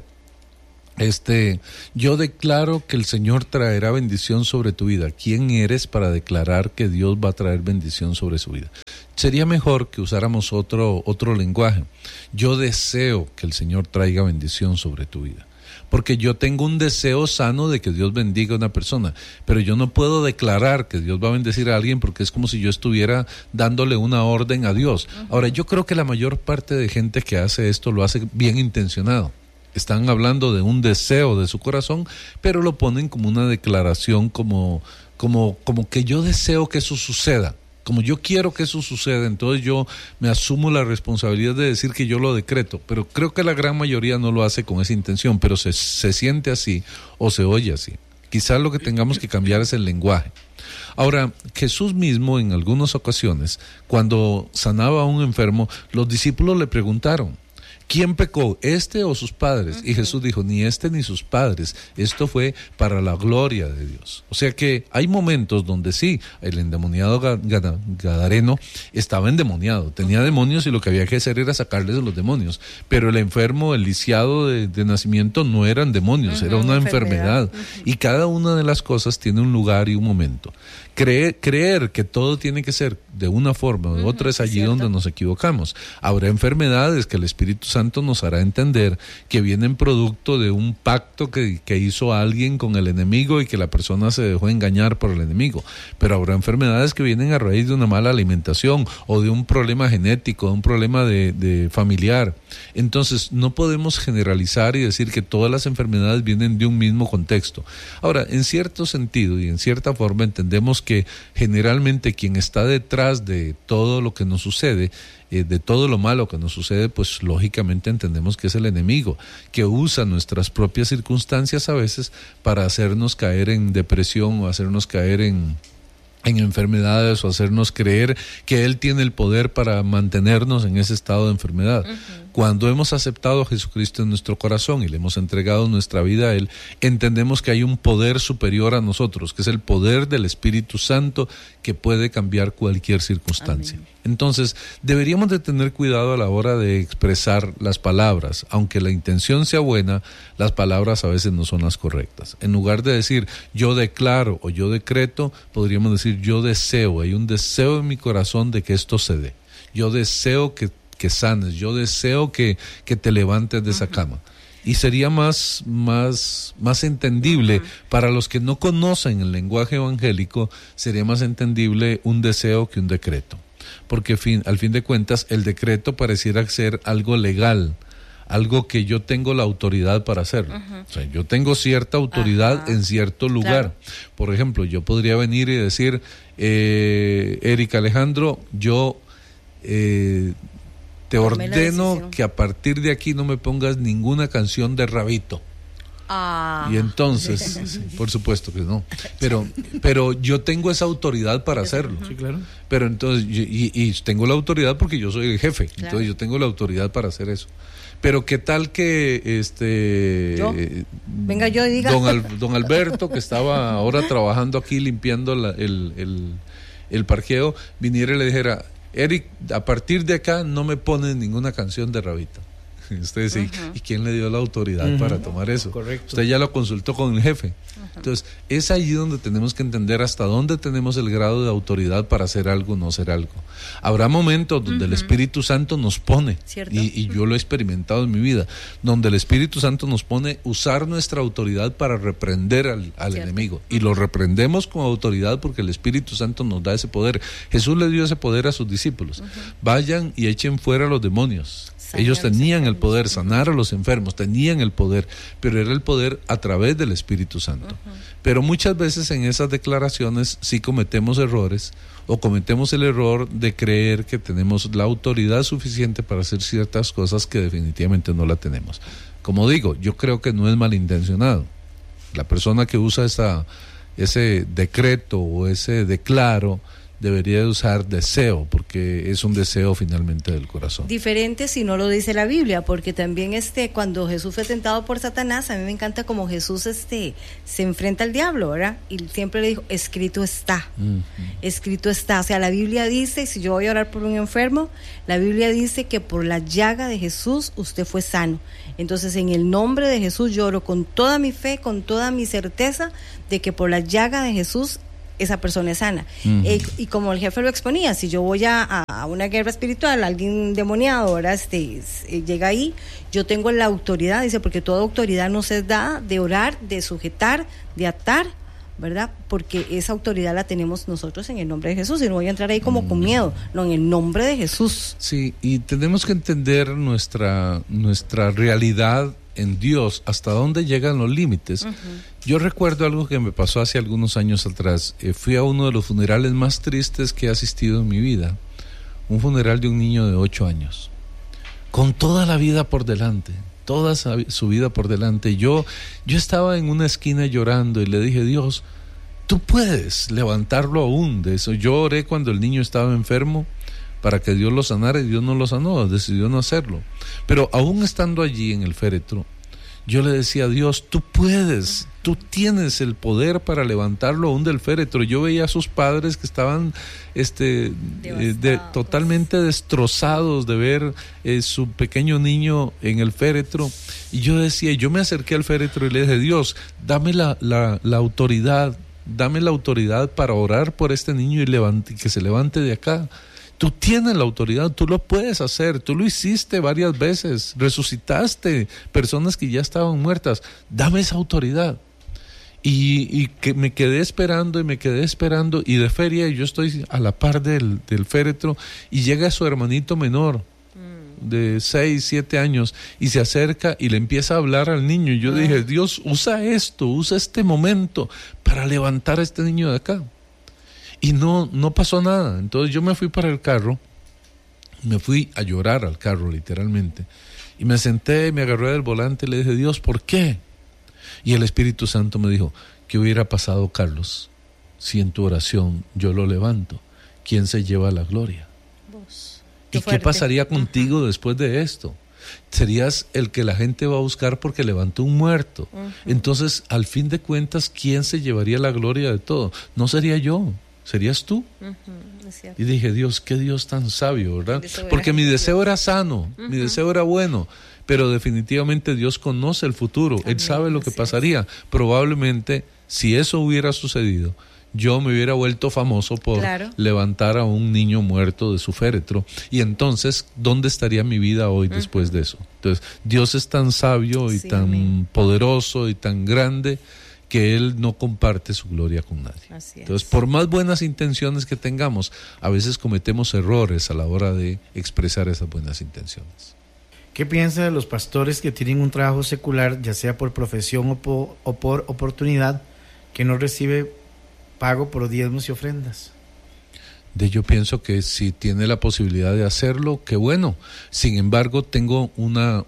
S2: Yo declaro que el Señor traerá bendición sobre tu vida. ¿Quién eres para declarar que Dios va a traer bendición sobre su vida? Sería mejor que usáramos otro lenguaje. Yo deseo que el Señor traiga bendición sobre tu vida. Porque yo tengo un deseo sano de que Dios bendiga a una persona, pero yo no puedo declarar que Dios va a bendecir a alguien porque es como si yo estuviera dándole una orden a Dios. Ahora, yo creo que la mayor parte de gente que hace esto lo hace bien intencionado. Están hablando de un deseo de su corazón, pero lo ponen como una declaración, como que yo deseo que eso suceda. Como yo quiero que eso suceda, entonces yo me asumo la responsabilidad de decir que yo lo decreto, pero creo que la gran mayoría no lo hace con esa intención, pero se siente así o se oye así. Quizás lo que tengamos que cambiar es el lenguaje. Ahora, Jesús mismo en algunas ocasiones, cuando sanaba a un enfermo, los discípulos le preguntaron, ¿quién pecó, este o sus padres? Y Jesús dijo, ni este ni sus padres. Esto fue para la gloria de Dios. O sea que hay momentos donde sí, el endemoniado gadareno estaba endemoniado, tenía demonios y lo que había que hacer era sacarles de los demonios. Pero el enfermo, el lisiado de nacimiento no eran demonios, era una enfermedad. Y cada una de las cosas tiene un lugar y un momento. Creer que todo tiene que ser de una forma o de otra es allí donde nos equivocamos. Habrá enfermedades que el Espíritu Santo nos hará entender que vienen producto de un pacto que hizo alguien con el enemigo y que la persona se dejó engañar por el enemigo. Pero habrá enfermedades que vienen a raíz de una mala alimentación o de un problema genético, de un problema de familiar. Entonces no podemos generalizar y decir que todas las enfermedades vienen de un mismo contexto. Ahora, en cierto sentido y en cierta forma entendemos que generalmente quien está detrás de todo lo que nos sucede, de todo lo malo que nos sucede, pues lógicamente entendemos que es el enemigo, que usa nuestras propias circunstancias a veces para hacernos caer en depresión o hacernos caer en enfermedades o hacernos creer que Él tiene el poder para mantenernos en ese estado de enfermedad. Cuando hemos aceptado a Jesucristo en nuestro corazón y le hemos entregado nuestra vida a Él, entendemos que hay un poder superior a nosotros, que es el poder del Espíritu Santo que puede cambiar cualquier circunstancia. Amén. Entonces, deberíamos de tener cuidado a la hora de expresar las palabras. Aunque la intención sea buena, las palabras a veces no son las correctas. En lugar de decir yo declaro o yo decreto, podríamos decir yo deseo. Hay un deseo en mi corazón de que esto se dé. Yo deseo que sanes, yo deseo que te levantes de esa cama. Y sería más entendible para los que no conocen el lenguaje evangélico, sería más entendible un deseo que un decreto. Porque al fin de cuentas el decreto pareciera ser algo legal, algo que yo tengo la autoridad para hacerlo. O sea, yo tengo cierta autoridad en cierto lugar. Claro. Por ejemplo, yo podría venir y decir, Erika Alejandro, yo te ordeno que a partir de aquí no me pongas ninguna canción de Rabito. Y entonces, por supuesto que no, pero yo tengo esa autoridad para hacerlo. Sí, claro. Pero entonces, y tengo la autoridad porque yo soy el jefe, claro. Entonces yo tengo la autoridad para hacer eso. Pero qué tal que
S3: venga yo y diga
S2: don Alberto, que estaba ahora trabajando aquí limpiando el parqueo, viniera y le dijera, Eric, a partir de acá no me pones ninguna canción de Rabito. Usted dice, ¿y quién le dio la autoridad para tomar eso? Correcto. Usted ya lo consultó con el jefe. Entonces, es allí donde tenemos que entender hasta dónde tenemos el grado de autoridad para hacer algo o no hacer algo. Habrá momentos donde el Espíritu Santo nos pone, y yo lo he experimentado en mi vida, donde el Espíritu Santo nos pone usar nuestra autoridad para reprender al enemigo. Y lo reprendemos con autoridad porque el Espíritu Santo nos da ese poder. Jesús le dio ese poder a sus discípulos. Vayan y echen fuera a los demonios. Ellos tenían el poder, sanar a los enfermos, tenían el poder, pero era el poder a través del Espíritu Santo. Pero muchas veces en esas declaraciones sí cometemos errores, o cometemos el error de creer que tenemos la autoridad suficiente para hacer ciertas cosas que definitivamente no la tenemos. Como digo, yo creo que no es malintencionado. La persona que usa ese decreto o ese declaro debería de usar deseo, porque es un deseo finalmente del corazón.
S3: Diferente si no lo dice la Biblia, porque también cuando Jesús fue tentado por Satanás, a mí me encanta como Jesús se enfrenta al diablo, ¿verdad? Y siempre le dijo, escrito está, escrito está. O sea, la Biblia dice, si yo voy a orar por un enfermo, la Biblia dice que por la llaga de Jesús usted fue sano. Entonces, en el nombre de Jesús yo oro con toda mi fe, con toda mi certeza de que por la llaga de Jesús esa persona es sana. Y como el jefe lo exponía, si yo voy a una guerra espiritual, alguien demoniado, ahora llega ahí, yo tengo la autoridad, dice, porque toda autoridad nos es dada de orar, de sujetar, de atar, ¿verdad? Porque esa autoridad la tenemos nosotros en el nombre de Jesús, y no voy a entrar ahí como con miedo, no, en el nombre de Jesús.
S2: Sí, y tenemos que entender nuestra realidad en Dios, hasta dónde llegan los límites. Yo recuerdo algo que me pasó hace algunos años atrás. Fui a uno de los funerales más tristes que he asistido en mi vida, un funeral de un niño de 8 años, con toda la vida por delante, toda su vida por delante. Yo estaba en una esquina llorando y le dije, Dios, tú puedes levantarlo aún de eso. Yo oré cuando el niño estaba enfermo para que Dios lo sanara, y Dios no lo sanó, decidió no hacerlo. Pero aún estando allí en el féretro, yo le decía a Dios, tú puedes, tú tienes el poder para levantarlo aún del féretro. Yo veía a sus padres que estaban totalmente destrozados de ver su pequeño niño en el féretro, y yo decía, yo me acerqué al féretro y le dije, Dios, dame la autoridad, dame la autoridad para orar por este niño y que se levante de acá. Tú tienes la autoridad, tú lo puedes hacer, tú lo hiciste varias veces, resucitaste personas que ya estaban muertas, dame esa autoridad. Y que me quedé esperando y de feria yo estoy a la par del féretro, y llega su hermanito menor de 6, 7 años y se acerca y le empieza a hablar al niño, y yo dije, Dios, usa este momento para levantar a este niño de acá. Y no pasó nada. Entonces yo me fui para el carro, me fui a llorar al carro literalmente, y me senté, me agarré del volante y le dije, Dios, ¿por qué? Y el Espíritu Santo me dijo, ¿qué hubiera pasado, Carlos, si en tu oración yo lo levanto? ¿Quién se lleva la gloria?
S3: Vos.
S2: ¿Y qué pasaría contigo después de esto? Serías el que la gente va a buscar porque levantó un muerto. Entonces, al fin de cuentas, ¿quién se llevaría la gloria de todo? No sería yo, serías tú. Y dije, Dios, qué Dios tan sabio, ¿verdad? Porque mi deseo era sano, mi deseo era bueno, pero definitivamente Dios conoce el futuro. Él sabe lo que pasaría. Probablemente, si eso hubiera sucedido, yo me hubiera vuelto famoso por levantar a un niño muerto de su féretro. Y entonces, ¿dónde estaría mi vida hoy después de eso? Entonces, Dios es tan sabio y tan poderoso y tan grande que Él no comparte su gloria con nadie. Entonces, por más buenas intenciones que tengamos, a veces cometemos errores a la hora de expresar esas buenas intenciones.
S1: ¿Qué piensa de los pastores que tienen un trabajo secular, ya sea por profesión o por oportunidad, que no recibe pago por diezmos y ofrendas?
S2: Yo pienso que si tiene la posibilidad de hacerlo, qué bueno. Sin embargo, tengo un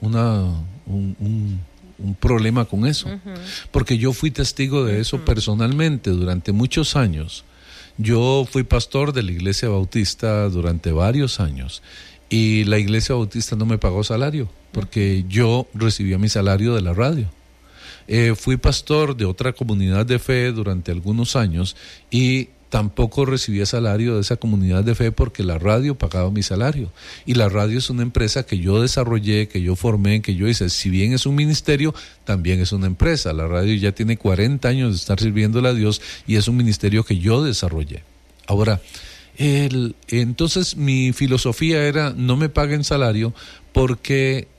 S2: problema con eso, porque yo fui testigo de eso personalmente durante muchos años. Yo fui pastor de la Iglesia Bautista durante varios años, y la Iglesia Bautista no me pagó salario, porque yo recibía mi salario de la radio. Fui pastor de otra comunidad de fe durante algunos años, y tampoco recibía salario de esa comunidad de fe porque la radio pagaba mi salario. Y la radio es una empresa que yo desarrollé, que yo formé, que yo hice. Si bien es un ministerio, también es una empresa. La radio ya tiene 40 años de estar sirviéndole a Dios y es un ministerio que yo desarrollé. Ahora, entonces mi filosofía era: no me paguen salario porque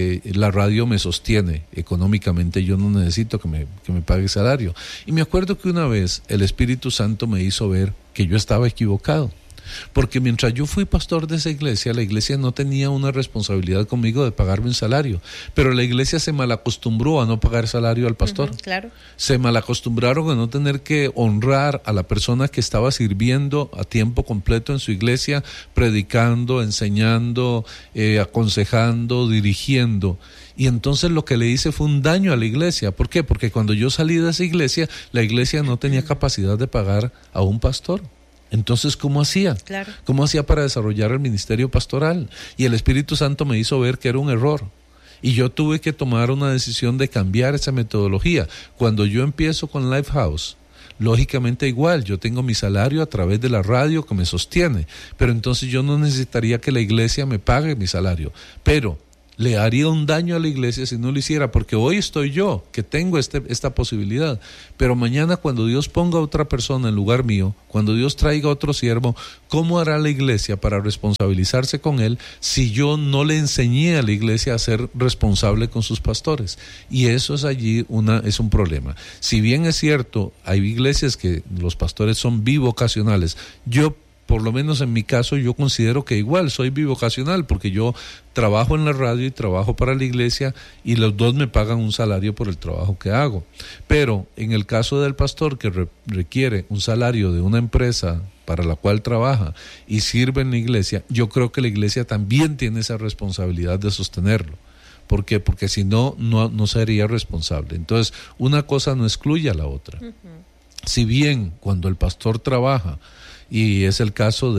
S2: la radio me sostiene económicamente, yo no necesito que me pague salario. Y me acuerdo que una vez el Espíritu Santo me hizo ver que yo estaba equivocado, porque mientras yo fui pastor de esa iglesia, la iglesia no tenía una responsabilidad conmigo de pagarme un salario, pero la iglesia se malacostumbró a no pagar salario al pastor.
S3: Claro.
S2: Se malacostumbraron a no tener que honrar a la persona que estaba sirviendo a tiempo completo en su iglesia, predicando, enseñando, aconsejando, dirigiendo. Y entonces lo que le hice fue un daño a la iglesia. ¿Por qué? Porque cuando yo salí de esa iglesia, la iglesia no tenía capacidad de pagar a un pastor. Entonces, ¿cómo hacía?
S3: Claro.
S2: ¿Cómo hacía para desarrollar el ministerio pastoral? Y el Espíritu Santo me hizo ver que era un error. Y yo tuve que tomar una decisión de cambiar esa metodología. Cuando yo empiezo con Lifehouse, lógicamente igual, yo tengo mi salario a través de la radio que me sostiene, pero entonces yo no necesitaría que la iglesia me pague mi salario. Pero le haría un daño a la iglesia si no lo hiciera, porque hoy estoy yo, que tengo esta posibilidad, pero mañana cuando Dios ponga a otra persona en lugar mío, cuando Dios traiga otro siervo, ¿cómo hará la iglesia para responsabilizarse con él si yo no le enseñé a la iglesia a ser responsable con sus pastores? Y eso es es un problema. Si bien es cierto, hay iglesias que los pastores son bivocacionales, yo por lo menos en mi caso, yo considero que igual soy bivocacional, porque yo trabajo en la radio y trabajo para la iglesia y los dos me pagan un salario por el trabajo que hago. Pero en el caso del pastor que requiere un salario de una empresa para la cual trabaja y sirve en la iglesia, yo creo que la iglesia también tiene esa responsabilidad de sostenerlo. ¿Por qué? Porque si no sería responsable. Entonces, una cosa no excluye a la otra. Uh-huh. Si bien cuando el pastor trabaja, y es el caso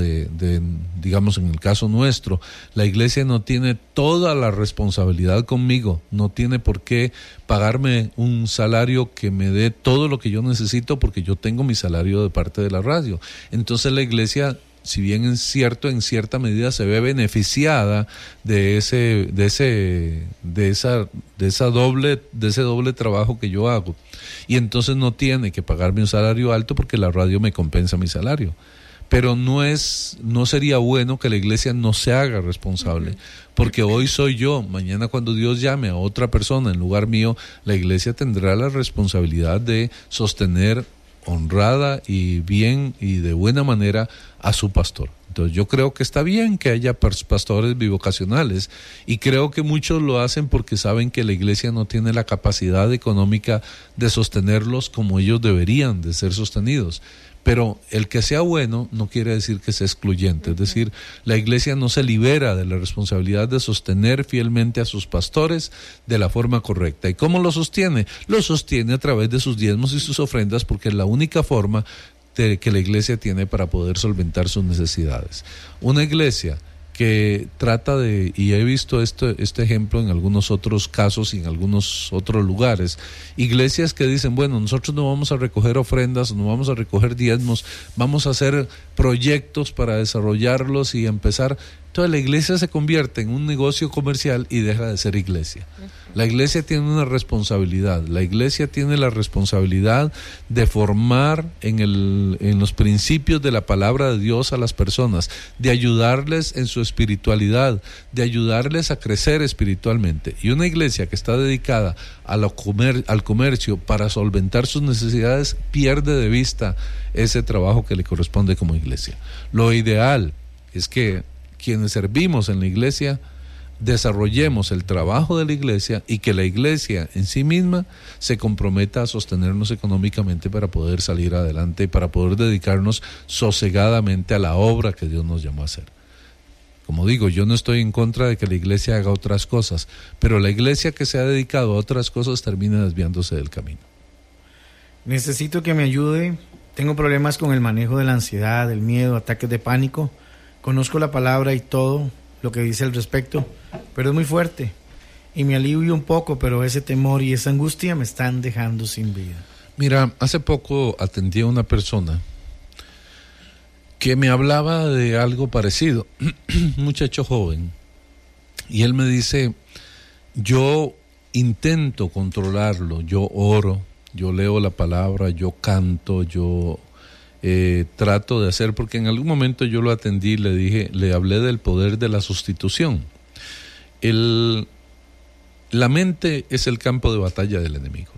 S2: digamos en el caso nuestro, la iglesia no tiene toda la responsabilidad conmigo, no tiene por qué pagarme un salario que me dé todo lo que yo necesito porque yo tengo mi salario de parte de la radio. Entonces la iglesia, si bien es cierto, en cierta medida se ve beneficiada de ese doble trabajo que yo hago, y entonces no tiene que pagarme un salario alto porque la radio me compensa mi salario. Pero no sería bueno que la iglesia no se haga responsable, porque hoy soy yo, mañana cuando Dios llame a otra persona en lugar mío, la iglesia tendrá la responsabilidad de sostener honrada y bien y de buena manera a su pastor. Entonces yo creo que está bien que haya pastores bivocacionales, y creo que muchos lo hacen porque saben que la iglesia no tiene la capacidad económica de sostenerlos como ellos deberían de ser sostenidos. Pero el que sea bueno no quiere decir que sea excluyente. Es decir, la iglesia no se libera de la responsabilidad de sostener fielmente a sus pastores de la forma correcta. ¿Y cómo lo sostiene? Lo sostiene a través de sus diezmos y sus ofrendas, porque es la única forma que la iglesia tiene para poder solventar sus necesidades. Una iglesia que trata y he visto este ejemplo en algunos otros casos y en algunos otros lugares, iglesias que dicen, bueno, nosotros no vamos a recoger ofrendas, no vamos a recoger diezmos, vamos a hacer proyectos para desarrollarlos y empezar. Entonces la iglesia se convierte en un negocio comercial y deja de ser iglesia. La iglesia tiene una responsabilidad. La iglesia tiene la responsabilidad de formar en los principios de la palabra de Dios a las personas, de ayudarles en su espiritualidad, de ayudarles a crecer espiritualmente. Y una iglesia que está dedicada al comercio para solventar sus necesidades pierde de vista ese trabajo que le corresponde como iglesia. Lo ideal es que quienes servimos en la iglesia desarrollemos el trabajo de la iglesia y que la iglesia en sí misma se comprometa a sostenernos económicamente para poder salir adelante y para poder dedicarnos sosegadamente a la obra que Dios nos llamó a hacer. Como digo, yo no estoy en contra de que la iglesia haga otras cosas, pero la iglesia que se ha dedicado a otras cosas termina desviándose del camino.
S1: Necesito que me ayude. Tengo problemas con el manejo de la ansiedad, el miedo, ataques de pánico. Conozco la palabra y todo lo que dice al respecto, pero es muy fuerte y me alivio un poco, pero ese temor y esa angustia me están dejando sin vida.
S2: Mira, hace poco atendí a una persona que me hablaba de algo parecido, un muchacho joven, y él me dice, yo intento controlarlo, yo oro, yo leo la palabra, yo canto, yo trato de hacer, porque en algún momento yo lo atendí, le hablé del poder de la sustitución. La mente es el campo de batalla del enemigo.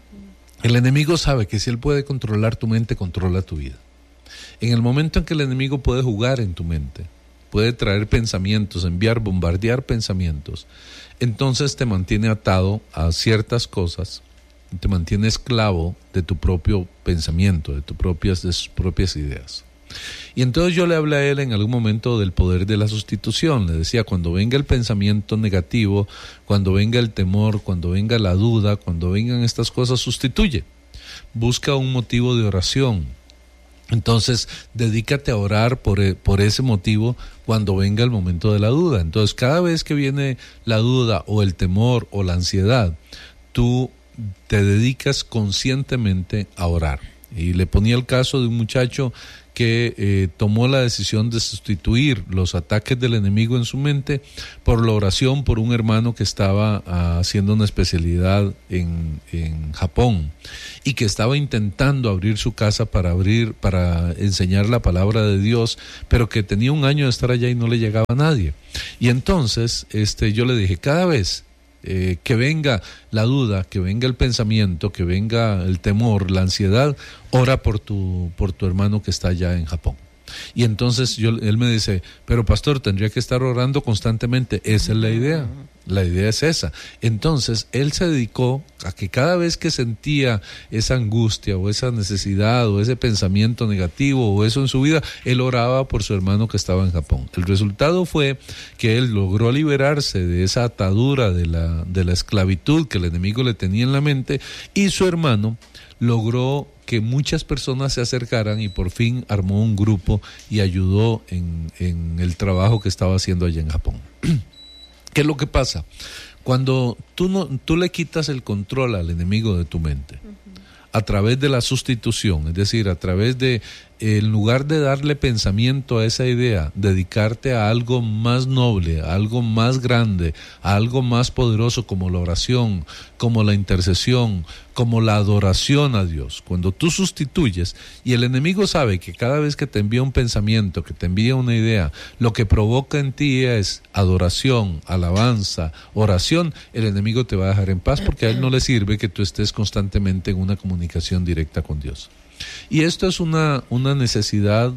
S2: El enemigo sabe que si él puede controlar tu mente, controla tu vida. En el momento en que el enemigo puede jugar en tu mente, puede traer pensamientos, bombardear pensamientos, entonces te mantiene atado a ciertas cosas, te mantiene esclavo de tu propio pensamiento, de sus propias ideas. Y entonces yo le hablé a él en algún momento del poder de la sustitución. Le decía, cuando venga el pensamiento negativo, cuando venga el temor, cuando venga la duda, cuando vengan estas cosas, sustituye. Busca un motivo de oración. Entonces, dedícate a orar por ese motivo cuando venga el momento de la duda. Entonces, cada vez que viene la duda o el temor o la ansiedad, tú te dedicas conscientemente a orar. Y le ponía el caso de un muchacho que tomó la decisión de sustituir los ataques del enemigo en su mente por la oración por un hermano que estaba haciendo una especialidad en Japón y que estaba intentando abrir su casa para enseñar la palabra de Dios, pero que tenía un año de estar allá y no le llegaba a nadie. Y entonces yo le dije, cada vez que venga la duda, que venga el pensamiento, que venga el temor, la ansiedad, ora por tu hermano que está allá en Japón. Y entonces él me dice, pero pastor, tendría que estar orando constantemente. Esa es la idea. La idea es esa. Entonces, él se dedicó a que cada vez que sentía esa angustia o esa necesidad o ese pensamiento negativo o eso en su vida, él oraba por su hermano que estaba en Japón. El resultado fue que él logró liberarse de esa atadura de la esclavitud que el enemigo le tenía en la mente, y su hermano logró que muchas personas se acercaran y por fin armó un grupo y ayudó en el trabajo que estaba haciendo allá en Japón. ¿Qué es lo que pasa? Cuando tú le quitas el control al enemigo de tu mente, a través de la sustitución, es decir, a través de, en lugar de darle pensamiento a esa idea, dedicarte a algo más noble, a algo más grande, a algo más poderoso como la oración, como la intercesión, como la adoración a Dios. Cuando tú sustituyes, y el enemigo sabe que cada vez que te envía un pensamiento, que te envía una idea, lo que provoca en ti es adoración, alabanza, oración, el enemigo te va a dejar en paz, porque a él no le sirve que tú estés constantemente en una comunicación directa con Dios. Y esto es una necesidad,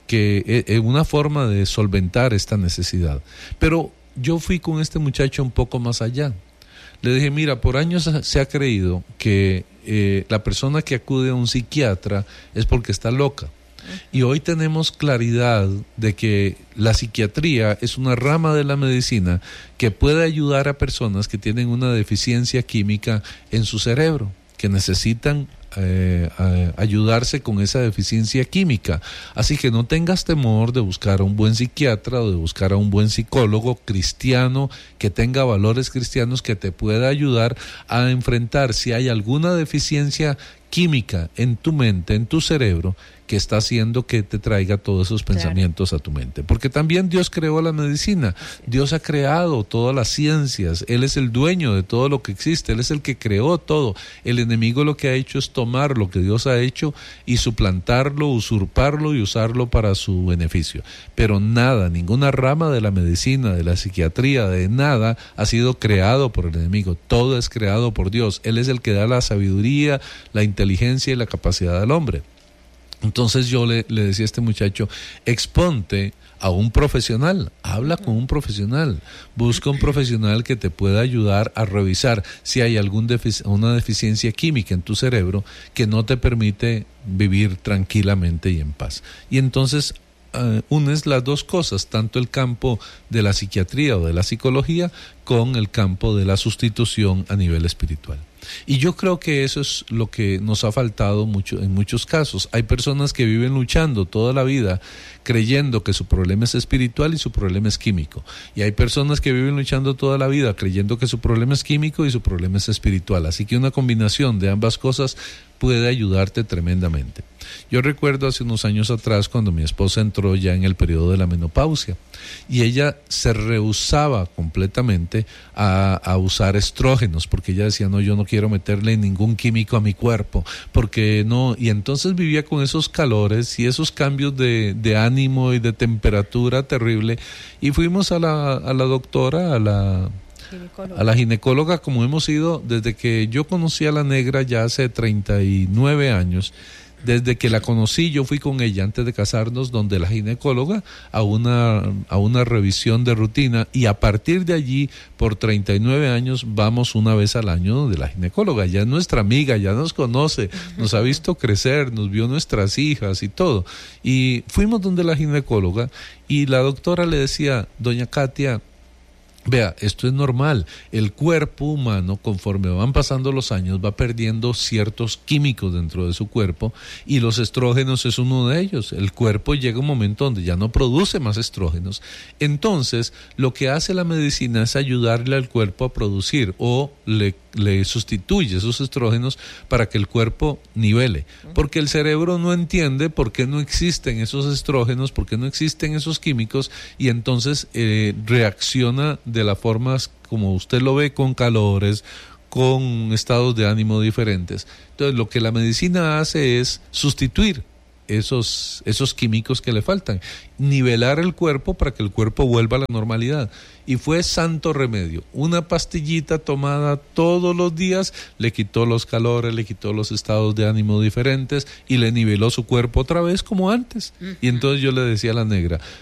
S2: una forma de solventar esta necesidad. Pero yo fui con este muchacho un poco más allá. Le dije, mira, por años se ha creído que la persona que acude a un psiquiatra es porque está loca. Y hoy tenemos claridad de que la psiquiatría es una rama de la medicina que puede ayudar a personas que tienen una deficiencia química en su cerebro, que necesitan ayudarse con esa deficiencia química. Así que no tengas temor de buscar a un buen psiquiatra o de buscar a un buen psicólogo cristiano que tenga valores cristianos, que te pueda ayudar a enfrentar si hay alguna deficiencia química en tu mente, en tu cerebro, que está haciendo que te traiga todos esos pensamientos a tu mente. Porque también Dios creó la medicina, Dios ha creado todas las ciencias, Él es el dueño de todo lo que existe, Él es el que creó todo. El enemigo lo que ha hecho es tomar lo que Dios ha hecho y suplantarlo, usurparlo y usarlo para su beneficio. Pero nada, ninguna rama de la medicina, de la psiquiatría, de nada ha sido creado por el enemigo. Todo es creado por Dios. Él es el que da la sabiduría, la inteligencia y la capacidad al hombre. Entonces yo le decía a este muchacho, exponte a un profesional, habla con un profesional, busca un profesional que te pueda ayudar a revisar si hay una deficiencia química en tu cerebro que no te permite vivir tranquilamente y en paz. Y entonces unes las dos cosas, tanto el campo de la psiquiatría o de la psicología con el campo de la sustitución a nivel espiritual. Y yo creo que eso es lo que nos ha faltado mucho en muchos casos. Hay personas que viven luchando toda la vida creyendo que su problema es espiritual y su problema es químico. Y hay personas que viven luchando toda la vida creyendo que su problema es químico y su problema es espiritual. Así que una combinación de ambas cosas puede ayudarte tremendamente. Yo recuerdo hace unos años atrás cuando mi esposa entró ya en el periodo de la menopausia y ella se rehusaba completamente a usar estrógenos porque ella decía, no, yo no quiero meterle ningún químico a mi cuerpo, porque no, y entonces vivía con esos calores y esos cambios de ánimo y de temperatura terrible, y fuimos a la doctora, a la ginecóloga, como hemos ido desde que yo conocí a la negra ya hace 39 años. Desde que la conocí, yo fui con ella antes de casarnos, donde la ginecóloga, a una revisión de rutina, y a partir de allí, por 39 años, vamos una vez al año donde la ginecóloga. Ya es nuestra amiga, ya nos conoce, nos ha visto crecer, nos vio nuestras hijas y todo. Y fuimos donde la ginecóloga y la doctora le decía, doña Katia, vea, esto es normal. El cuerpo humano, conforme van pasando los años, va perdiendo ciertos químicos dentro de su cuerpo y los estrógenos es uno de ellos. El cuerpo llega a un momento donde ya no produce más estrógenos. Entonces, lo que hace la medicina es ayudarle al cuerpo a producir o le sustituye esos estrógenos para que el cuerpo nivele. Porque el cerebro no entiende por qué no existen esos estrógenos, por qué no existen esos químicos, y entonces reacciona de las formas como usted lo ve, con calores, con estados de ánimo diferentes. Entonces lo que la medicina hace es sustituir esos químicos que le faltan, nivelar el cuerpo para que el cuerpo vuelva a la normalidad. Y fue santo remedio. Una pastillita tomada todos los días le quitó los calores, le quitó los estados de ánimo diferentes y le niveló su cuerpo otra vez como antes. Y entonces yo le decía a la negra,